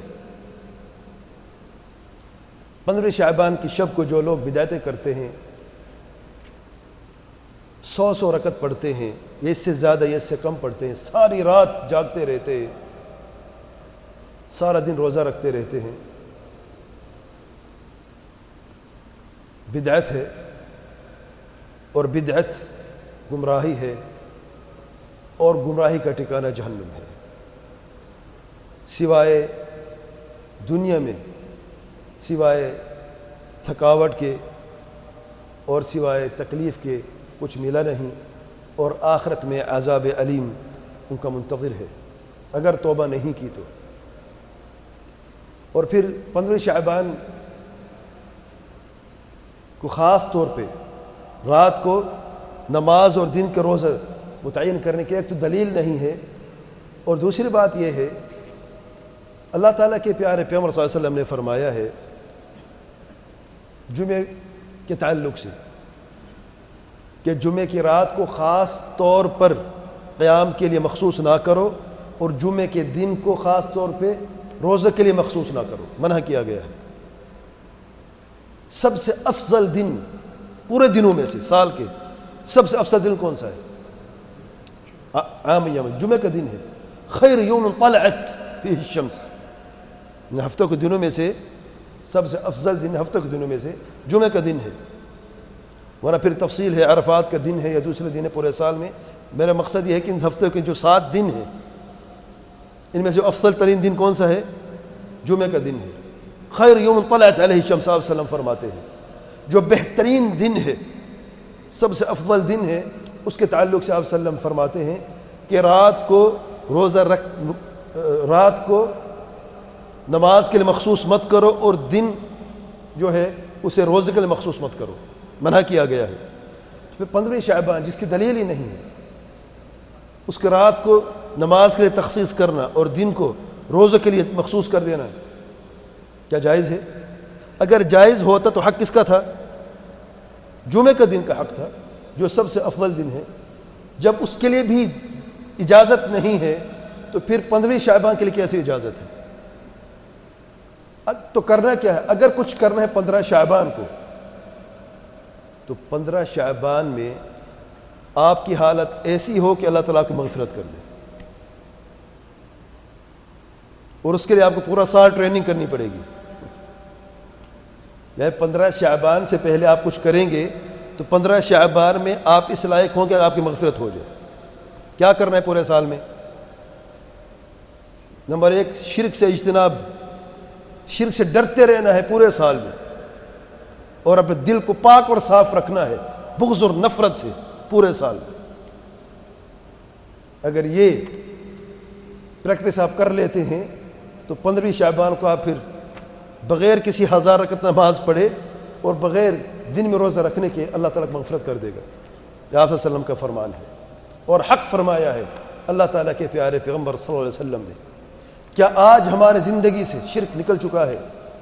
15 شعبان کی شب کو جو لوگ بدعتیں کرتے ہیں، 100 رکعت پڑھتے ہیں، یہ اس سے زیادہ یہ اس سے کم پڑھتے ہیں، ساری رات جاگتے رہتے ہیں، سارا دن روزہ رکھتے رہتے ہیں، بدعت ہے، اور بدعت گمراہی ہے، اور گمراہی کا ٹھکانہ جہنم ہے۔ سوائے دنیا میں، سوائے تھکاوٹ کے اور سوائے تکلیف کے کچھ ملا نہیں، اور آخرت میں عذاب علیم ان کا منتظر ہے اگر توبہ نہیں کی تو۔ اور پھر 15 شعبان کو خاص طور پہ رات کو نماز اور دن کے روزہ متعین کرنے کی ایک تو دلیل نہیں ہے، اور دوسری بات یہ ہے اللہ تعالیٰ کے پیارے پیغمبر صلی اللہ علیہ وسلم نے فرمایا ہے جمعے کے تعلق سے کہ جمعے کی رات کو خاص طور پر قیام کے لیے مخصوص نہ کرو، اور جمعے کے دن کو خاص طور پہ روزہ کے لیے مخصوص نہ کرو، منع کیا گیا ہے۔ سب سے افضل دن پورے دنوں میں سے، سال کے سب سے افضل دن کون سا ہے؟ عام ایام جمعے کا دن ہے۔ خیر یوم طلعت فیہ الشمس، ہفتوں کے دنوں میں سے سب سے افضل دن ہفتوں کے دنوں میں سے جمعے کا دن ہے، ورنہ پھر تفصیل ہے عرفات کا دن ہے یا دوسرے دن ہے پورے سال میں۔ میرا مقصد یہ ہے کہ ان ہفتوں کے جو 7 دن ہیں ان میں سے افضل ترین دن کون سا ہے؟ جمعے کا دن ہے۔ خیر یوم طلعت علیہ الشمس صلی اللہ علیہ وسلم فرماتے ہیں جو بہترین دن ہے، سب سے افضل دن ہے، اس کے تعلق سے آپ صلی اللہ علیہ وسلم فرماتے ہیں کہ رات کو روزہ رات کو نماز کے لیے مخصوص مت کرو، اور دن جو ہے اسے روزے کے لیے مخصوص مت کرو، منع کیا گیا ہے۔ پھر 15 شعبان جس کی دلیل ہی نہیں ہے، اس کے رات کو نماز کے لیے تخصیص کرنا اور دن کو روزے کے لیے مخصوص کر دینا کیا جائز ہے؟ اگر جائز ہوتا تو حق کس کا تھا؟ جمعے کا دن کا حق تھا جو سب سے افضل دن ہے۔ جب اس کے لیے بھی اجازت نہیں ہے تو پھر 15 شعبان کے لیے کیسے اجازت ہے؟ تو کرنا کیا ہے؟ اگر کچھ کرنا ہے 15 شعبان کو تو 15 شعبان میں آپ کی حالت ایسی ہو کہ اللہ تعالیٰ کو مغفرت کر دے، اور اس کے لیے آپ کو پورا سال ٹریننگ کرنی پڑے گی۔ یعنی 15 شعبان سے پہلے آپ کچھ کریں گے تو 15 شعبان میں آپ اس لائق ہوں کہ آپ کی مغفرت ہو جائے۔ کیا کرنا ہے پورے سال میں؟ نمبر 1 شرک سے اجتناب، شرک سے ڈرتے رہنا ہے پورے سال میں، اور اپنے دل کو پاک اور صاف رکھنا ہے بغض اور نفرت سے پورے سال میں۔ اگر یہ پریکٹس آپ کر لیتے ہیں تو 15 شعبان کو آپ پھر بغیر کسی 1000 رکعت نماز پڑھے اور بغیر دن میں روزہ رکھنے کے اللہ تعالیٰ کو مغفرت کر دے گا۔ یہ آپ صلی اللہ علیہ وسلم کا فرمان ہے، اور حق فرمایا ہے اللہ تعالیٰ کے پیارے پیغمبر صلی اللہ علیہ وسلم نے۔ کیا آج ہمارے زندگی سے شرک نکل چکا ہے؟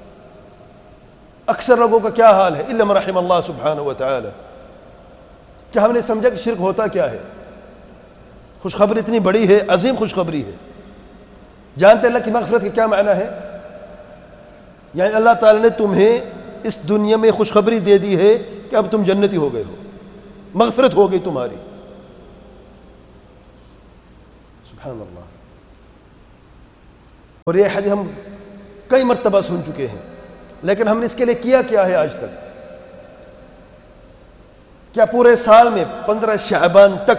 اکثر لوگوں کا کیا حال ہے؟ الا من رحم اللہ سبحانہ و تعالی۔ کیا ہم نے سمجھا کہ شرک ہوتا کیا ہے؟ خوشخبری اتنی بڑی ہے، عظیم خوشخبری ہے۔ جانتے اللہ کی مغفرت کا کیا معنی ہے؟ یعنی اللہ تعالی نے تمہیں اس دنیا میں خوشخبری دے دی ہے کہ اب تم جنتی ہو گئے ہو، مغفرت ہو گئی تمہاری۔ سبحان اللہ. اور یہ حدیث ہم کئی مرتبہ سن چکے ہیں، لیکن ہم نے اس کے لیے کیا کیا ہے آج تک؟ کیا پورے سال میں 15 شعبان تک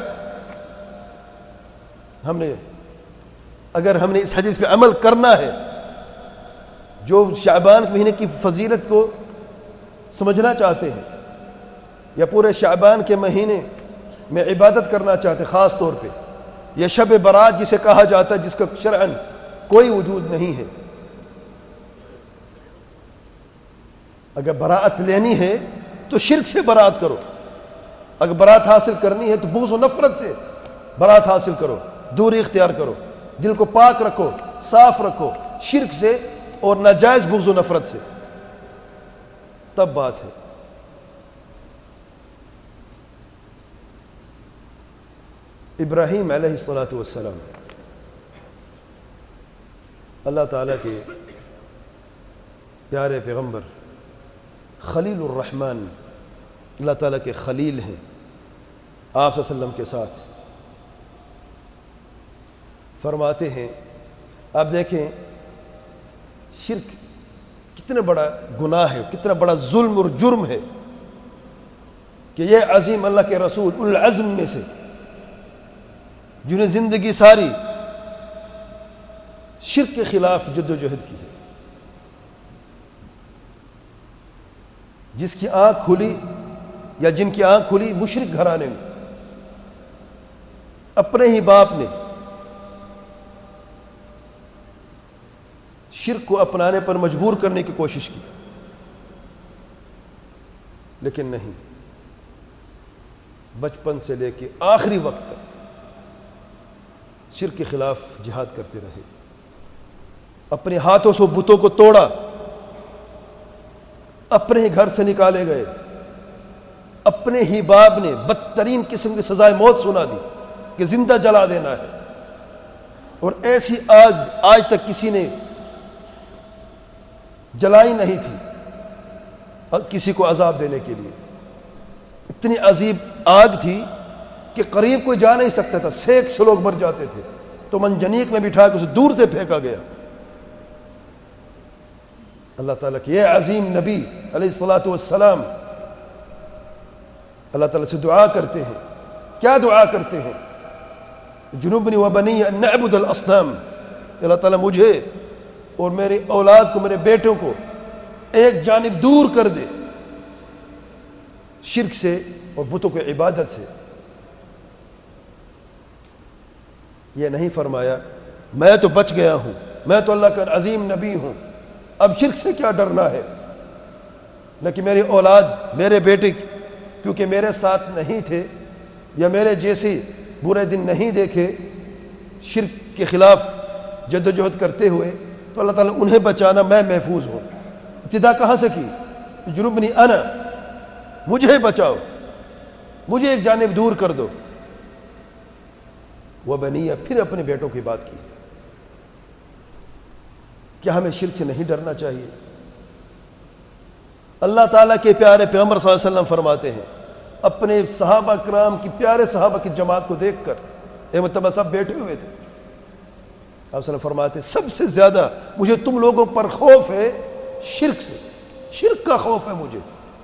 ہم نے، اگر ہم نے اس حدیث پہ عمل کرنا ہے، جو شعبان کے مہینے کی فضیلت کو سمجھنا چاہتے ہیں، یا پورے شعبان کے مہینے میں عبادت کرنا چاہتے ہیں، خاص طور پہ یہ شب برات جسے کہا جاتا ہے، جس کا شرعاً کوئی وجود نہیں ہے، اگر براءت لینی ہے تو شرک سے براءت کرو، اگر براءت حاصل کرنی ہے تو بغض و نفرت سے براءت حاصل کرو، دوری اختیار کرو، دل کو پاک رکھو، صاف رکھو شرک سے اور ناجائز بغض و نفرت سے، تب بات ہے. ابراہیم علیہ الصلاۃ والسلام اللہ تعالیٰ کے پیارے پیغمبر، خلیل الرحمن، اللہ تعالیٰ کے خلیل ہیں. آپ صلی اللہ علیہ وسلم کے ساتھ فرماتے ہیں، آپ دیکھیں شرک کتنا بڑا گناہ ہے، کتنا بڑا ظلم اور جرم ہے کہ یہ عظیم اللہ کے رسول العزم میں سے، جنہیں زندگی ساری شرک کے خلاف جد و جہد کی ہے، جس کی آنکھ کھلی یا جن کی آنکھ کھلی مشرک گھرانے میں، اپنے ہی باپ نے شرک کو اپنانے پر مجبور کرنے کی کوشش کی، لیکن نہیں، بچپن سے لے کے آخری وقت تک شرک کے خلاف جہاد کرتے رہے، اپنے ہاتھوں سے بتوں کو توڑا، اپنے ہی گھر سے نکالے گئے، اپنے ہی باپ نے بدترین قسم کی سزائے موت سنا دی کہ زندہ جلا دینا ہے، اور ایسی آگ آج تک کسی نے جلائی نہیں تھی کسی کو عذاب دینے کے لیے. اتنی عجیب آگ تھی کہ قریب کوئی جا نہیں سکتا تھا، سینک سے لوگ مر جاتے تھے، تو منجنیق میں بٹھا کے اسے دور سے پھینکا گیا. اللہ تعالیٰ کے یہ عظیم نبی علیہ الصلاۃ والسلام اللہ تعالیٰ سے دعا کرتے ہیں. کیا دعا کرتے ہیں؟ جنوبنی وبنی ان نعبد الاصنام، اللہ تعالیٰ مجھے اور میری اولاد کو، میرے بیٹوں کو ایک جانب دور کر دے شرک سے اور بتوں کی عبادت سے. یہ نہیں فرمایا میں تو بچ گیا ہوں، میں تو اللہ کا عظیم نبی ہوں، اب شرک سے کیا ڈرنا ہے، نہ کہ میری اولاد، میرے بیٹے کیونکہ میرے ساتھ نہیں تھے یا میرے جیسے برے دن نہیں دیکھے شرک کے خلاف جدوجہد کرتے ہوئے، تو اللہ تعالیٰ انہیں بچانا، میں محفوظ ہوں. ابتدا کہاں سے کی؟ جنوبنی انا، مجھے بچاؤ، مجھے ایک جانب دور کر دو. وہ بنی، پھر اپنے بیٹوں کی بات کی. کیا ہمیں شرک سے نہیں ڈرنا چاہیے؟ اللہ تعالیٰ کے پیارے پیغمبر صلی اللہ علیہ وسلم فرماتے ہیں، اپنے صحابہ کرام کی، پیارے صحابہ کی جماعت کو دیکھ کر ایک مرتبہ سب بیٹھے ہوئے تھے، آپ صلی اللہ علیہ وسلم فرماتے ہیں سب سے زیادہ مجھے تم لوگوں پر خوف ہے شرک سے، شرک کا خوف ہے مجھے.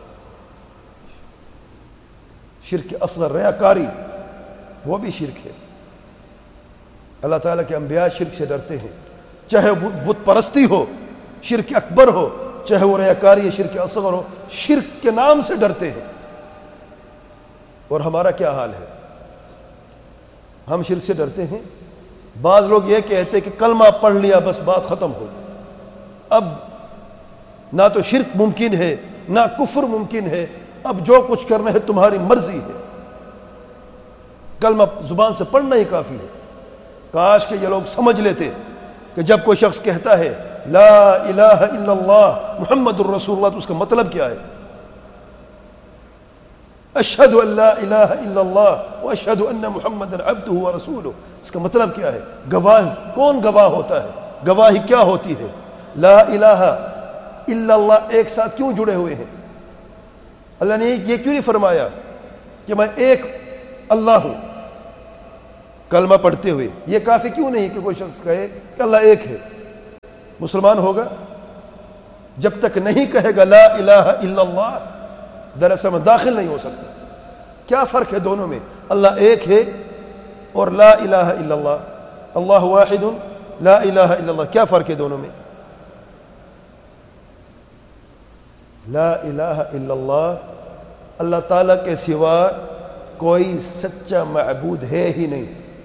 شرک اصغر، ریاکاری، وہ بھی شرک ہے. اللہ تعالیٰ کے انبیاء شرک سے ڈرتے ہیں، چاہے بت پرستی ہو، شرک اکبر ہو، چاہے وہ ریاکاری شرک اصغر ہو، شرک کے نام سے ڈرتے ہیں. اور ہمارا کیا حال ہے؟ ہم شرک سے ڈرتے ہیں. بعض لوگ یہ کہتے ہیں کہ کلمہ پڑھ لیا بس بات ختم ہو، اب نہ تو شرک ممکن ہے نہ کفر ممکن ہے، اب جو کچھ کرنا ہے تمہاری مرضی ہے، کلمہ زبان سے پڑھنا ہی کافی ہے. کاش کہ یہ لوگ سمجھ لیتے کہ جب کوئی شخص کہتا ہے لا الہ الا اللہ محمد الرسول اللہ، تو اس کا مطلب کیا ہے؟ اشہد ان لا الہ الا اللہ واشہد ان محمد عبدہ ورسولہ، اس کا مطلب کیا ہے؟ گواہ. کون گواہ ہوتا ہے؟ گواہی کیا ہوتی ہے؟ لا الہ الا اللہ ایک ساتھ کیوں جڑے ہوئے ہیں؟ اللہ نے یہ کیوں نہیں فرمایا کہ میں ایک اللہ ہوں؟ کلمہ پڑھتے ہوئے، یہ کافی کیوں نہیں کہ کوئی شخص کہے کہ اللہ ایک ہے؟ مسلمان ہوگا جب تک نہیں کہے گا لا الہ الا اللہ، دراصل میں داخل نہیں ہو سکتا۔ کیا فرق ہے دونوں میں؟ اللہ ایک ہے اور لا الہ الا اللہ، اللہ واحد لا الہ الا اللہ، کیا فرق ہے دونوں میں؟ لا الہ الا اللہ، اللہ تعالیٰ کے سوا کوئی سچا معبود ہے ہی نہیں۔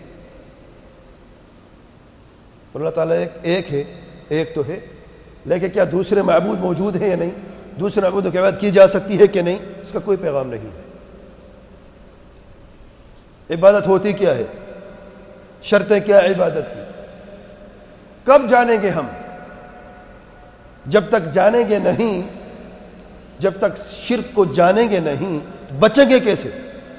اللہ تعالیٰ ایک ہے، ایک تو ہے، لیکن کیا دوسرے معبود موجود ہیں یا نہیں؟ دوسرے معبودوں کی عبادت کی جا سکتی ہے کہ نہیں؟ اس کا کوئی پیغام نہیں ہے۔ عبادت ہوتی کیا ہے؟ شرطیں کیا عبادت کی؟ کب جانیں گے ہم؟ جب تک جانیں گے نہیں، جب تک شرک کو جانیں گے نہیں، بچیں گے کیسے؟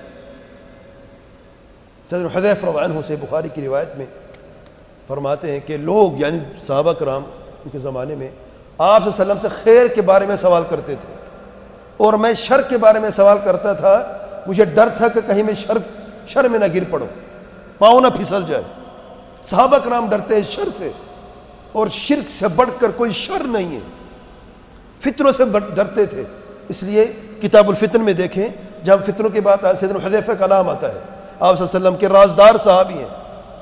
سیدنا حذیفہ رضی اللہ عنہ سے بخاری کی روایت میں فرماتے ہیں کہ لوگ یعنی صحابہ کرام ان کے زمانے میں آپ صلی اللہ علیہ وسلم سے خیر کے بارے میں سوال کرتے تھے، اور میں شر کے بارے میں سوال کرتا تھا۔ مجھے ڈر تھا کہ کہیں میں شر میں نہ گر پڑوں، پاؤں نہ پھسل جائے۔ صحابہ کرام ڈرتے ہیں شر سے، اور شرک سے بڑھ کر کوئی شر نہیں ہے، فتنوں سے ڈرتے تھے۔ اس لیے کتاب الفتن میں دیکھیں، جب فتنوں کی بات آتی ہے سیدنا حذیفہ کا نام آتا ہے، آپ صلی اللہ علیہ وسلم کے رازدار صحابی ہیں۔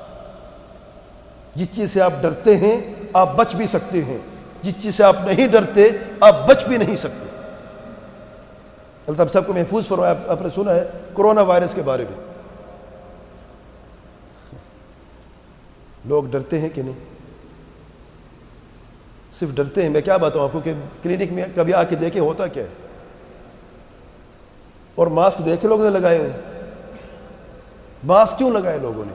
جس چیز سے آپ ڈرتے ہیں آپ بچ بھی سکتے ہیں، جس چیز سے آپ نہیں ڈرتے آپ بچ بھی نہیں سکتے۔ اللہ تعالیٰ سب کو محفوظ فرمائے۔ آپ نے سنا ہے کورونا وائرس کے بارے میں، لوگ ڈرتے ہیں کہ نہیں؟ صرف ڈرتے ہیں۔ میں کیا بتاؤں آپ کو کہ کلینک میں کبھی آ کے دیکھیں ہوتا کیا ہے؟ اور ماسک دیکھے لوگوں نے لگائے ہوئے، ماسک کیوں لگائے لوگوں نے؟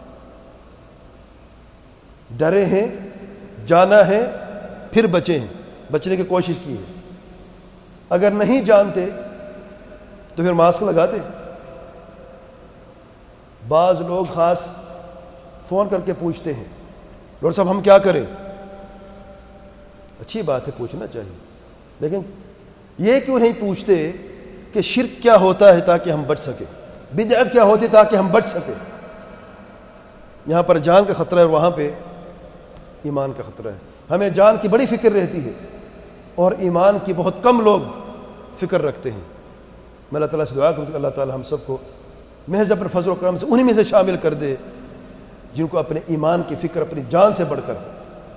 ڈرے ہیں، جانا ہے، پھر بچے ہیں، بچنے کی کوشش کی ہے۔ اگر نہیں جانتے تو پھر ماسک لگاتے۔ بعض لوگ خاص فون کر کے پوچھتے ہیں ڈاکٹر صاحب ہم کیا کریں؟ اچھی بات ہے، پوچھنا چاہیے، لیکن یہ کیوں نہیں پوچھتے کہ شرک کیا ہوتا ہے تاکہ ہم بچ سکیں، بدعت کیا ہوتی تاکہ ہم بچ سکیں۔ یہاں پر جان کا خطرہ ہے، وہاں پہ ایمان کا خطرہ ہے۔ ہمیں جان کی بڑی فکر رہتی ہے اور ایمان کی بہت کم لوگ فکر رکھتے ہیں۔ میں اللہ تعالیٰ سے دعا کروں کہ اللہ تعالیٰ ہم سب کو محض اپنے فضل و کرم سے انہی میں سے شامل کر دے جن کو اپنے ایمان کی فکر اپنی جان سے بڑھ کر ہے۔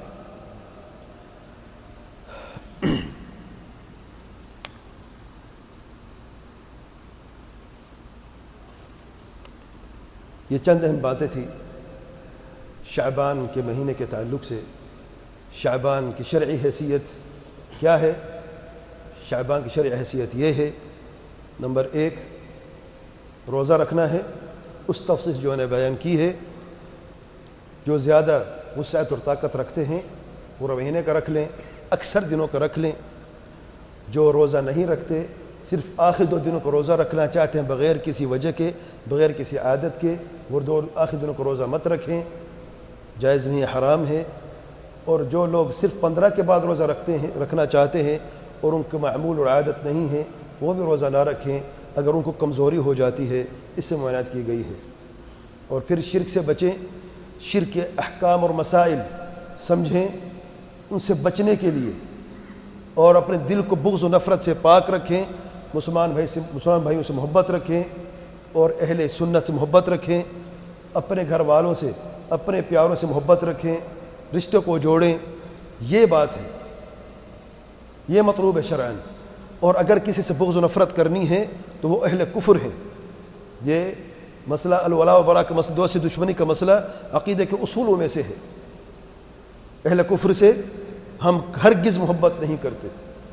یہ چند اہم باتیں تھیں شعبان کے مہینے کے تعلق سے۔ شعبان کی شرعی حیثیت کیا ہے؟ شعبان کی شرعی حیثیت یہ ہے، نمبر 1 روزہ رکھنا ہے۔ اس تفصیل جو نے بیان کی ہے، جو زیادہ وسعت اور طاقت رکھتے ہیں پورا مہینے کا رکھ لیں، اکثر دنوں کا رکھ لیں۔ جو روزہ نہیں رکھتے، صرف آخر 2 دنوں کو روزہ رکھنا چاہتے ہیں بغیر کسی وجہ کے، بغیر کسی عادت کے، وہ 2 آخر دنوں کو روزہ مت رکھیں، جائز نہیں، حرام ہے۔ اور جو لوگ صرف 15 کے بعد روزہ رکھنا چاہتے ہیں اور ان کو معمول اور عادت نہیں ہے، وہ بھی روزہ نہ رکھیں اگر ان کو کمزوری ہو جاتی ہے، اس سے ممانعت کی گئی ہے۔ اور پھر شرک سے بچیں، شرک کے احکام اور مسائل سمجھیں، ان سے بچنے کے لیے، اور اپنے دل کو بغض و نفرت سے پاک رکھیں، مسلمان بھائیوں سے محبت رکھیں اور اہل سنت سے محبت رکھیں، اپنے گھر والوں سے، اپنے پیاروں سے محبت رکھیں، رشتوں کو جوڑیں۔ یہ بات ہے، یہ مطلوب ہے شرعاً۔ اور اگر کسی سے بغض و نفرت کرنی ہے تو وہ اہل کفر ہے۔ یہ مسئلہ الولاء و براء کا مسئلہ، دوستی دشمنی کا مسئلہ عقیدے کے اصولوں میں سے ہے۔ اہل کفر سے ہم ہرگز محبت نہیں کرتے۔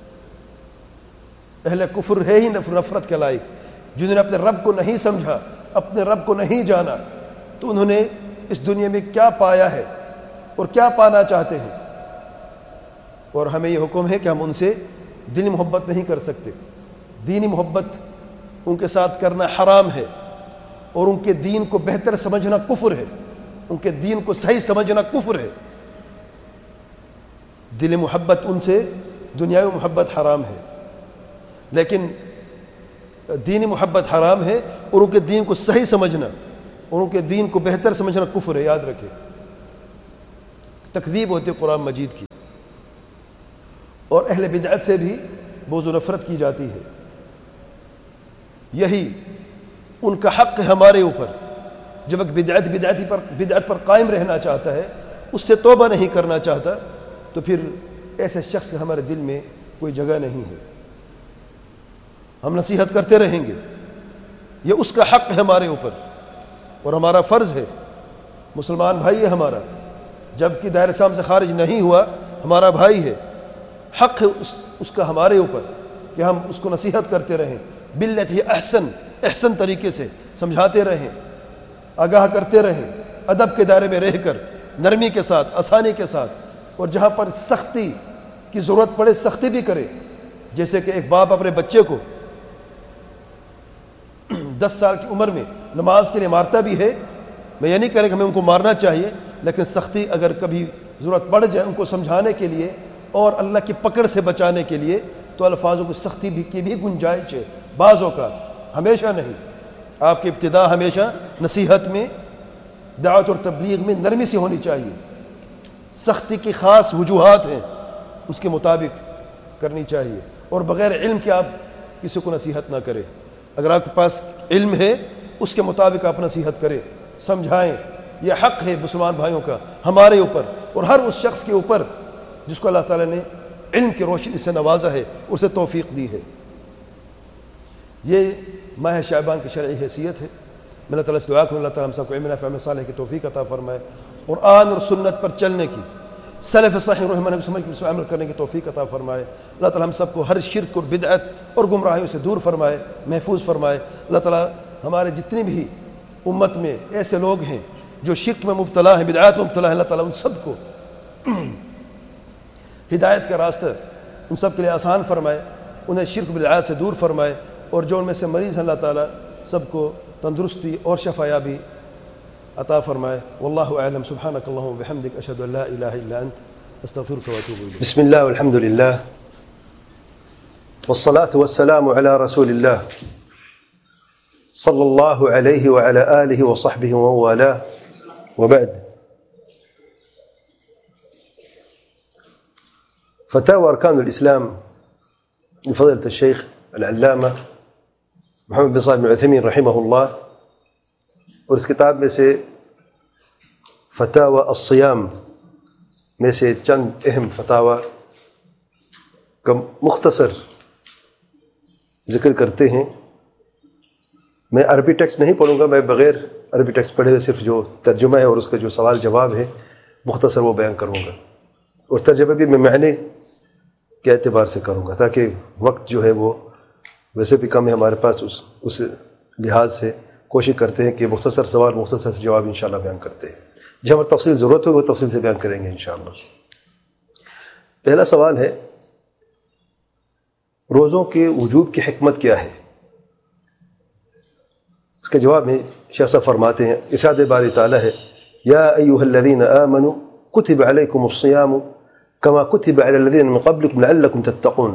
اہل کفر ہے ہی نفرت کے لائق، جنہوں نے اپنے رب کو نہیں سمجھا، اپنے رب کو نہیں جانا، تو انہوں نے اس دنیا میں کیا پایا ہے اور کیا پانا چاہتے ہیں۔ اور ہمیں یہ حکم ہے کہ ہم ان سے دلی محبت نہیں کر سکتے۔ دینی محبت ان کے ساتھ کرنا حرام ہے، اور ان کے دین کو بہتر سمجھنا کفر ہے، ان کے دین کو صحیح سمجھنا کفر ہے۔ دل محبت ان سے، دنیاوی محبت حرام ہے، لیکن دینی محبت حرام ہے، اور ان کے دین کو صحیح سمجھنا، اور ان کے دین کو بہتر سمجھنا کفر ہے، یاد رکھے، تکذیب ہوتی ہے قرآن مجید کی، اور اہل بدعت سے بھی بغض و نفرت کی جاتی ہے۔ یہی ان کا حق ہے ہمارے اوپر، جب ایک بدعت پر قائم رہنا چاہتا ہے، اس سے توبہ نہیں کرنا چاہتا، تو پھر ایسے شخص کے ہمارے دل میں کوئی جگہ نہیں ہے۔ ہم نصیحت کرتے رہیں گے، یہ اس کا حق ہے ہمارے اوپر، اور ہمارا فرض ہے، مسلمان بھائی ہے ہمارا، جب کہ دائرہ اسلام سے خارج نہیں ہوا، ہمارا بھائی ہے، حق ہے اس کا ہمارے اوپر کہ ہم اس کو نصیحت کرتے رہیں، باللتی احسن طریقے سے سمجھاتے رہیں، آگاہ کرتے رہیں، ادب کے دائرے میں رہ کر، نرمی کے ساتھ، آسانی کے ساتھ، اور جہاں پر سختی کی ضرورت پڑے سختی بھی کرے، جیسے کہ ایک باپ اپنے بچے کو 10 سال کی عمر میں نماز کے لیے مارتا بھی ہے۔ میں یہ نہیں کہہ رہا کہ ہمیں ان کو مارنا چاہیے، لیکن سختی اگر کبھی ضرورت پڑ جائے ان کو سمجھانے کے لیے اور اللہ کی پکڑ سے بچانے کے لیے، تو الفاظوں کی سختی کی بھی گنجائش ہے، بعض اوقات، ہمیشہ نہیں۔ آپ کی ابتدا ہمیشہ نصیحت میں، دعوت اور تبلیغ میں نرمی سے ہونی چاہیے، سختی کی خاص وجوہات ہیں، اس کے مطابق کرنی چاہیے، اور بغیر علم کے آپ کسی کو نصیحت نہ کریں۔ اگر آپ کے پاس علم ہے اس کے مطابق آپ نصیحت کریں، سمجھائیں، یہ حق ہے مسلمان بھائیوں کا ہمارے اوپر اور ہر اس شخص کے اوپر جس کو اللہ تعالیٰ نے علم کی روشنی سے نوازا ہے، اسے توفیق دی ہے۔ یہ ماہ شعبان کی شرعی حیثیت ہے۔ میں اللہ تعالیٰ سے دعا کروں اللہ تعالیٰ ہم سب کو علم نافع عمل صالح کی توفیق عطا فرمائے، قرآن اور سنت پر چلنے کی، سلف صالح رحمہ اللہ سمجھ کے عمل کرنے کی توفیق عطا فرمائے۔ اللہ تعالیٰ ہم سب کو ہر شرک اور بدعت اور گمراہیوں سے دور فرمائے، محفوظ فرمائے۔ اللہ تعالیٰ ہمارے جتنی بھی امت میں ایسے لوگ ہیں جو شرک میں مبتلا ہیں، بدعات میں مبتلا ہیں، اللہ تعالیٰ ان سب کو ہدایت کا راستہ ان سب کے لیے آسان فرمائے، انہیں شرک بدعات سے دور فرمائے، اور جو ان میں سے مریض ہیں اللہ تعالیٰ سب کو تندرستی اور شفایابی عطا فرمائے۔ واللہ اعلم، سبحانک اللہم وبحمدک، اشہد ان لا الہ الا انت، استغفرک واتوب الیک۔ بسم الله والحمد لله والصلاة والسلام على رسول الله صلى الله عليه وعلى آله وصحبه ومن والاه، وبعد. فتاوى أركان الإسلام لفضيلة الشيخ العلامة محمد بن صالح بن عثيمين رحمه الله، اور اس کتاب میں سے فتاوى الصيام میں سے چند اہم فتاوی کا مختصر ذکر کرتے ہیں۔ میں عربی ٹیکسٹ نہیں پڑھوں گا، میں بغیر عربی ٹیکسٹ پڑھے ہوئے صرف جو ترجمہ ہے اور اس کا جو سوال جواب ہے مختصر وہ بیان کروں گا، اور ترجمہ بھی میں معنی کے اعتبار سے کروں گا، تاکہ وقت جو ہے وہ ویسے بھی کم ہے ہمارے پاس، اس لحاظ سے کوشش کرتے ہیں کہ مختصر سوال مختصر جواب انشاءاللہ بیان کرتے ہیں، جہاں پر تفصیل ضرورت ہوگی وہ تفصیل سے بیان کریں گے انشاءاللہ۔ پہلا سوال ہے، روزوں کے وجوب کی حکمت کیا ہے؟ اس کا جواب میں شیخ صاحب فرماتے ہیں، ارشاد باری تعالیٰ ہے، یا ایھا الذین آمنوا کتب علیکم الصیام کما کتب علی الذین من قبلکم لعلکم تتقون۔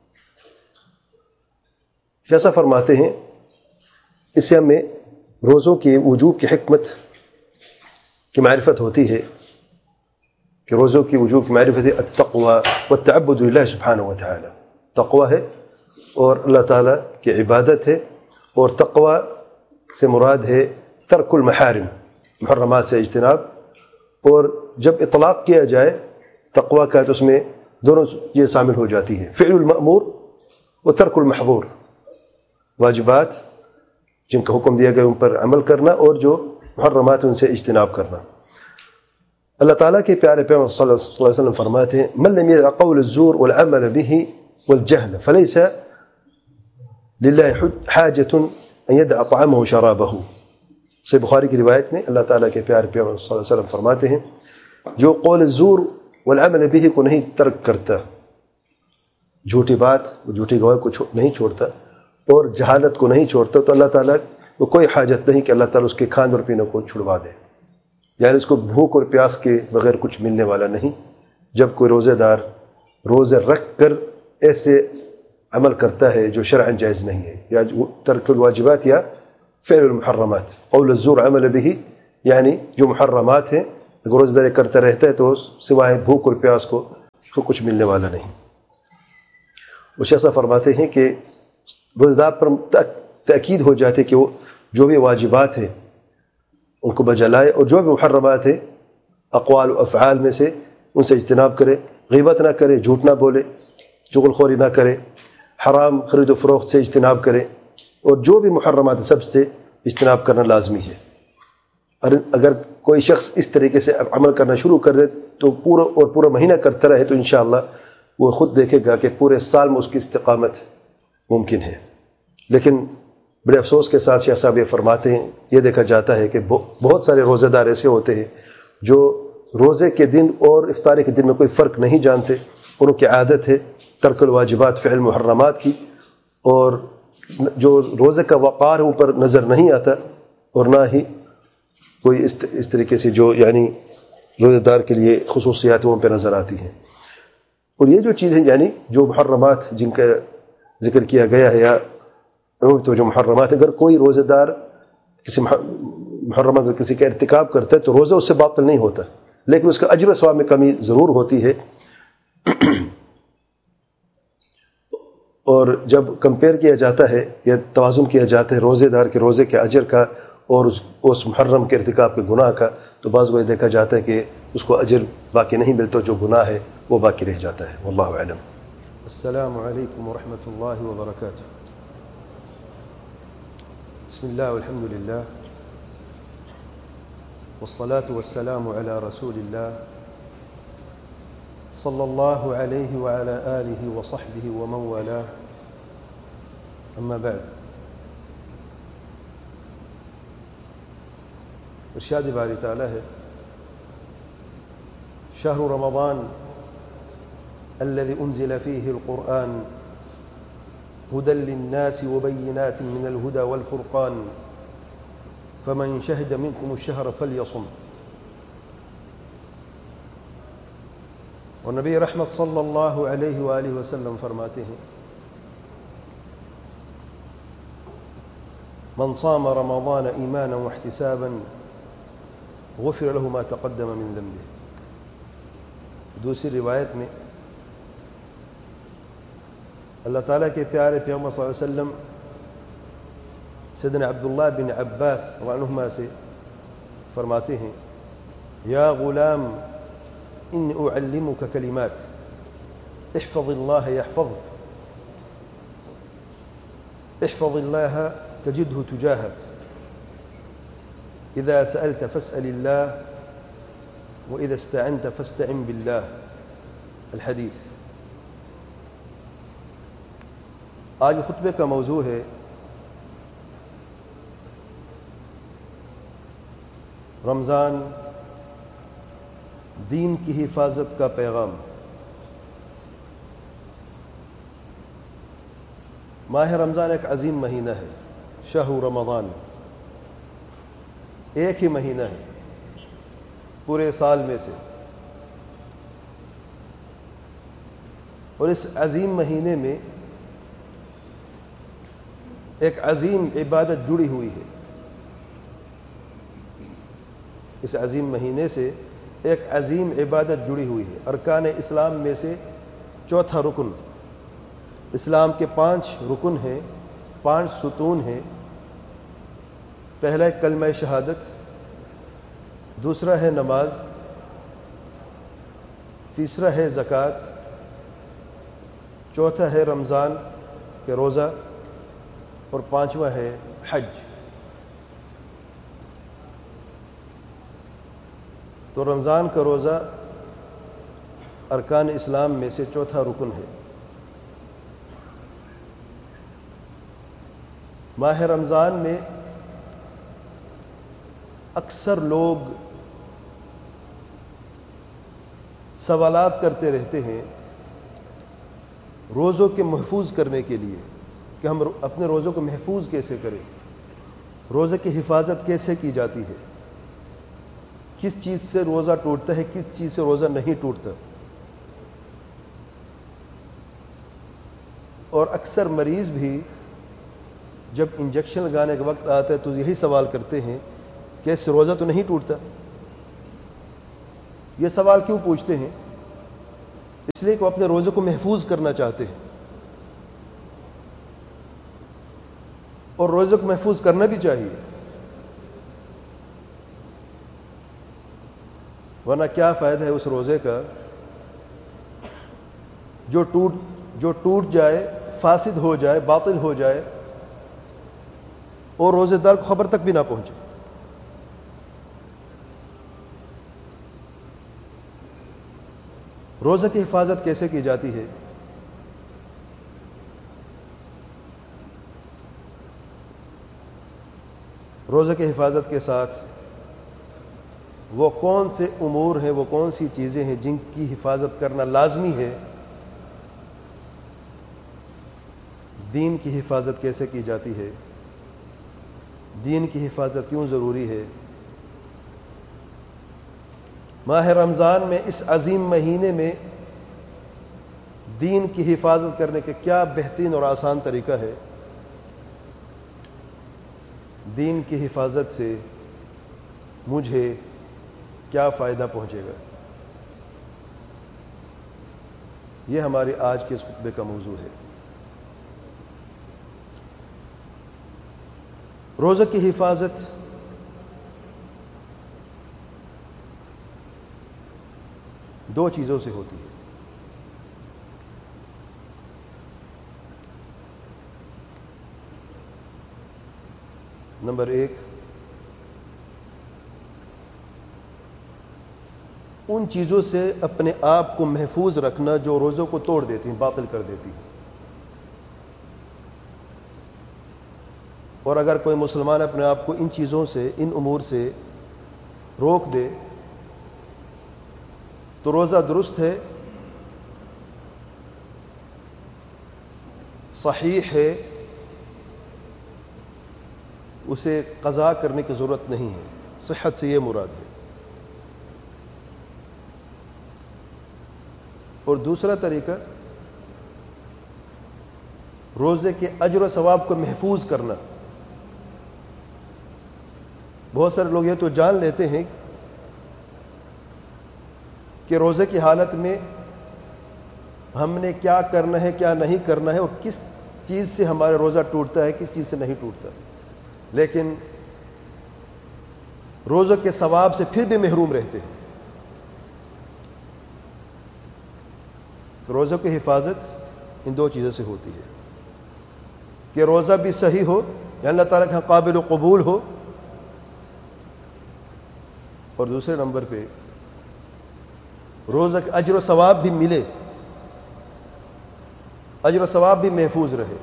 شیخ صاحب فرماتے ہیں اس سے ہمیں روزوں کے وجوب کی حکمت کی معرفت ہوتی ہے کہ روزوں کی وجوب کی معرفت ہے التقوی والتعبد للہ سبحانہ وتعالی، تقوی ہے اور اللہ تعالیٰ کی عبادت ہے، اور تقوی سے مراد ہے ترک المحارم، محرمات سے اجتناب، اور جب اطلاق کیا جائے تقوی کا تو اس میں دونوں یہ شامل ہو جاتی ہے، فعل المأمور و ترک المحظور، واجبات جن کا حکم دیا گیا ان پر عمل کرنا اور جو محرمات ان سے اجتناب کرنا۔ اللہ تعالیٰ کے پیارے پیغمبر صلی اللہ علیہ وسلم فرماتے ہیں، من لم يدع قول الزور والعمل به والجهل فليس لله حاجة ان يدع طعامه وشرابه۔ سے بخاری کی روایت میں اللہ تعالیٰ کے پیارے پیغمبر صلی اللہ علیہ وسلم فرماتے ہیں، جو قول الزور والعمل به کو نہیں ترک کرتا، جھوٹی بات جھوٹی گواہی کو نہیں چھوڑتا اور جہالت کو نہیں چھوڑتا، تو اللہ تعالیٰ کو کوئی حاجت نہیں کہ اللہ تعالیٰ اس کے کھانے اور پینے کو چھڑوا دے، یعنی اس کو بھوک اور پیاس کے بغیر کچھ ملنے والا نہیں۔ جب کوئی روزے دار روزے رکھ کر ایسے عمل کرتا ہے جو شرعاً جائز نہیں ہے، یا ترک الواجبات یا فعل المحرمات قول الزور عمل به، یعنی جو محرمات ہیں اگر روزہ داری کرتا رہتا ہے تو سوائے بھوک اور پیاس کو اس کو کچھ ملنے والا نہیں۔ وہ شیخ صاحب فرماتے ہیں کہ روزہ دار پر تاکید ہو جاتی ہے کہ وہ جو بھی واجبات ہیں ان کو بجا لائے، اور جو بھی محرمات ہیں اقوال و افعال میں سے ان سے اجتناب کرے، غیبت نہ کرے، جھوٹ نہ بولے، چغل خوری نہ کرے، حرام خرید و فروخت سے اجتناب کرے، اور جو بھی محرمات سب سے اجتناب کرنا لازمی ہے۔ اور اگر کوئی شخص اس طریقے سے عمل کرنا شروع کر دے تو پورا مہینہ کرتا رہے تو انشاءاللہ وہ خود دیکھے گا کہ پورے سال میں اس کی استقامت ممکن ہے۔ لیکن بڑے افسوس کے ساتھ شیخ صاحب یہ فرماتے ہیں، یہ دیکھا جاتا ہے کہ بہت سارے روزہ دار ایسے ہوتے ہیں جو روزے کے دن اور افطاری کے دن میں کوئی فرق نہیں جانتے، ان کی عادت ہے ترک الواجبات فعل محرمات کی، اور جو روزے کا وقار ہے اوپر نظر نہیں آتا، اور نہ ہی کوئی اس طریقے سے جو یعنی روزہ دار کے لیے خصوصیات وہاں پہ نظر آتی ہیں۔ اور یہ جو چیزیں یعنی جو محرمات جن کا ذکر کیا گیا ہے، یا تو جو محرمات، اگر کوئی روزہ دار کسی محرمات کسی کا ارتکاب کرتا ہے تو روزہ اس سے باطل نہیں ہوتا، لیکن اس کا اجر و ثواب میں کمی ضرور ہوتی ہے۔ اور جب کمپیئر کیا جاتا ہے یا توازن کیا جاتا ہے روزے دار کے روزے کے اجر کا اور اس محرم کے ارتکاب کے گناہ کا، تو بعض وقت دیکھا جاتا ہے کہ اس کو اجر باقی نہیں ملتا، جو گناہ ہے وہ باقی رہ جاتا ہے۔ واللہ اعلم۔ السلام علیکم ورحمۃ اللہ وبرکاتہ۔ بسم اللہ والحمد للہ والصلاة والسلام على رسول اللہ صلی اللہ علیہ وعلى آلہ وصحبہ ومن والاه، اما بعد۔ ارشاد باری تعالی ہے، شہر رمضان الذي انزل فيه القرآن هدى للناس وبينات من الهدى والفرقان فمن شهد منكم الشهر فليصم۔ اور نبی رحمت صلی اللہ علیہ وآلہ وسلم فرماتے ہیں، من صام رمضان ایمانا واحتسابا غفر له ما تقدم من ذنبه۔ دوسری روایت میں اللہ تعالیٰ کے پیارے پیغمبر صلی اللہ علیہ وسلم سیدنا عبداللہ بن عباس رضی اللہ عنہما سے فرماتے ہیں، یا غلام انی اعلمک کلمات احفظ اللہ یحفظک احفظ اللہ تجدہ تجاہک اذا سألت فاسأل اللہ واذا استعنت فاستعن باللہ۔ الحدیث۔ آج خطبے کا موضوع ہے رمضان، دین کی حفاظت کا پیغام۔ ماہ رمضان ایک عظیم مہینہ ہے، شہر رمضان ایک ہی مہینہ ہے پورے سال میں سے، اور اس عظیم مہینے میں ایک عظیم عبادت جڑی ہوئی ہے۔ اس عظیم مہینے سے ایک عظیم عبادت جڑی ہوئی ہے، ارکان اسلام میں سے چوتھا رکن۔ اسلام کے 5 رکن ہیں، 5 ستون ہیں۔ پہلا ہے کلمہ شہادت، دوسرا ہے نماز، تیسرا ہے زکوٰۃ، چوتھا ہے رمضان کے روزہ، اور 5واں ہے حج۔ تو رمضان کا روزہ ارکان اسلام میں سے چوتھا رکن ہے۔ ماہ رمضان میں اکثر لوگ سوالات کرتے رہتے ہیں روزوں کے محفوظ کرنے کے لیے کہ ہم اپنے روزوں کو محفوظ کیسے کریں، روزے کی حفاظت کیسے کی جاتی ہے، کس چیز سے روزہ ٹوٹتا ہے، کس چیز سے روزہ نہیں ٹوٹتا۔ اور اکثر مریض بھی جب انجیکشن لگانے کا وقت آتا ہے تو یہی سوال کرتے ہیں کہ اس سے روزہ تو نہیں ٹوٹتا. یہ سوال کیوں پوچھتے ہیں؟ اس لیے کہ وہ اپنے روزے کو محفوظ کرنا چاہتے ہیں، اور روزے کو محفوظ کرنا بھی چاہیے، ورنہ کیا فائدہ ہے اس روزے کا جو ٹوٹ جائے، فاسد ہو جائے، باطل ہو جائے اور روزے دار کو خبر تک بھی نہ پہنچے. روزے کی حفاظت کیسے کی جاتی ہے؟ روزے کی حفاظت کے ساتھ وہ کون سے امور ہیں، وہ کون سی چیزیں ہیں جن کی حفاظت کرنا لازمی ہے؟ دین کی حفاظت کیسے کی جاتی ہے؟ دین کی حفاظت کیوں ضروری ہے؟ ماہ رمضان میں، اس عظیم مہینے میں دین کی حفاظت کرنے کا کیا بہترین اور آسان طریقہ ہے؟ دین کی حفاظت سے مجھے کیا فائدہ پہنچے گا؟ یہ ہماری آج کے اس خطبے کا موضوع ہے. روزے کی حفاظت دو چیزوں سے ہوتی ہے. نمبر ایک، ان چیزوں سے اپنے آپ کو محفوظ رکھنا جو روزوں کو توڑ دیتی ہیں، باطل کر دیتی ہیں. اور اگر کوئی مسلمان اپنے آپ کو ان چیزوں سے، ان امور سے روک دے تو روزہ درست ہے، صحیح ہے، اسے قضا کرنے کی ضرورت نہیں ہے. صحت سے یہ مراد ہے. اور دوسرا طریقہ، روزے کے اجر و ثواب کو محفوظ کرنا. بہت سارے لوگ یہ تو جان لیتے ہیں کہ روزے کی حالت میں ہم نے کیا کرنا ہے، کیا نہیں کرنا ہے، اور کس چیز سے ہمارا روزہ ٹوٹتا ہے، کس چیز سے نہیں ٹوٹتا، لیکن روزے کے ثواب سے پھر بھی محروم رہتے ہیں. تو روزے کی حفاظت ان دو چیزوں سے ہوتی ہے کہ روزہ بھی صحیح ہو، یا اللہ تعالیٰ کے قابل و قبول ہو، اور دوسرے نمبر پہ روزہ کا اجر و ثواب بھی ملے، اجر و ثواب بھی محفوظ رہے.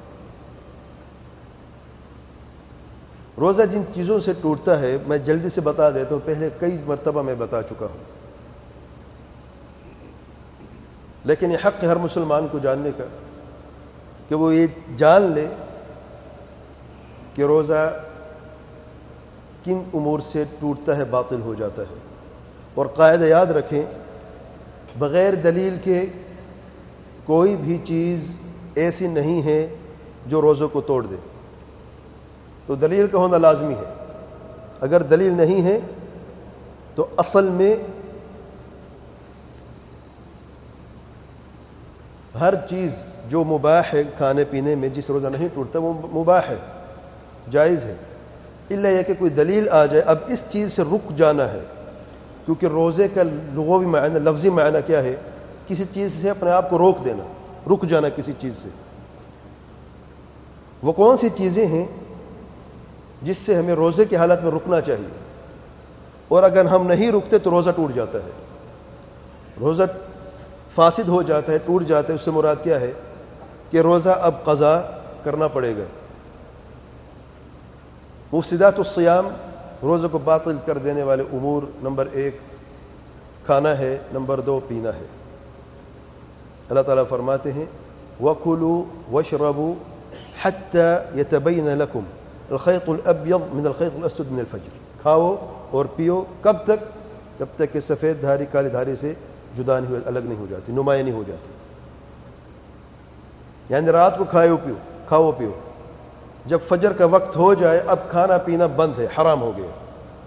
روزہ جن چیزوں سے ٹوٹتا ہے میں جلدی سے بتا دیتا ہوں، پہلے کئی مرتبہ میں بتا چکا ہوں، لیکن یہ حق ہے ہر مسلمان کو جاننے کا کہ وہ یہ جان لے کہ روزہ کن امور سے ٹوٹتا ہے، باطل ہو جاتا ہے. اور قاعدہ یاد رکھیں، بغیر دلیل کے کوئی بھی چیز ایسی نہیں ہے جو روزوں کو توڑ دے. تو دلیل کا ہونا لازمی ہے. اگر دلیل نہیں ہے تو اصل میں ہر چیز جو مباح ہے کھانے پینے میں، جس روزہ نہیں ٹوٹتا وہ مباح ہے، جائز ہے، الا یہ کہ کوئی دلیل آ جائے اب اس چیز سے رک جانا ہے. کیونکہ روزے کا لغوی معنی، لفظی معنی کیا ہے؟ کسی چیز سے اپنے آپ کو روک دینا، رک جانا کسی چیز سے. وہ کون سی چیزیں ہیں جس سے ہمیں روزے کی حالت میں رکنا چاہیے؟ اور اگر ہم نہیں رکتے تو روزہ ٹوٹ جاتا ہے، روزہ فاسد ہو جاتا ہے، ٹوٹ جاتا ہے. اس سے مراد کیا ہے کہ روزہ اب قضا کرنا پڑے گا. مفسدات الصیام، روزے کو باطل کر دینے والے امور، نمبر ایک کھانا ہے، نمبر دو پینا ہے. اللہ تعالیٰ فرماتے ہیں وَكُلُوا وَاشْرَبُوا حَتَّى يَتَبَيَّنَ لَكُمْ الْخَيْطُ الْأَبْيَضُ مِنَ الْخَيْطِ الْأَسْوَدِ مِنَ الْفَجْرِ. کھاؤ اور پیو کب تک؟ جب تک کہ سفید دھاری کالی دھاری سے جدا نہیں، الگ نہیں ہو جاتی، نمایاں نہیں ہو جاتی. یعنی رات کو کھاؤ پیو، جب فجر کا وقت ہو جائے اب کھانا پینا بند ہے، حرام ہو گیا،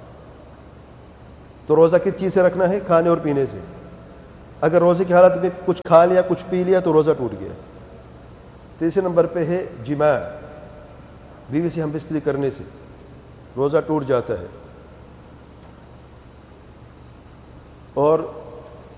تو روزہ کس چیز سے رکھنا ہے؟ کھانے اور پینے سے۔ اگر روزے کی حالت میں کچھ کھا لیا کچھ پی لیا تو روزہ ٹوٹ گیا۔ تیسرے نمبر پہ ہے جماع، بیوی سے ہم بستری کرنے سے روزہ ٹوٹ جاتا ہے۔ اور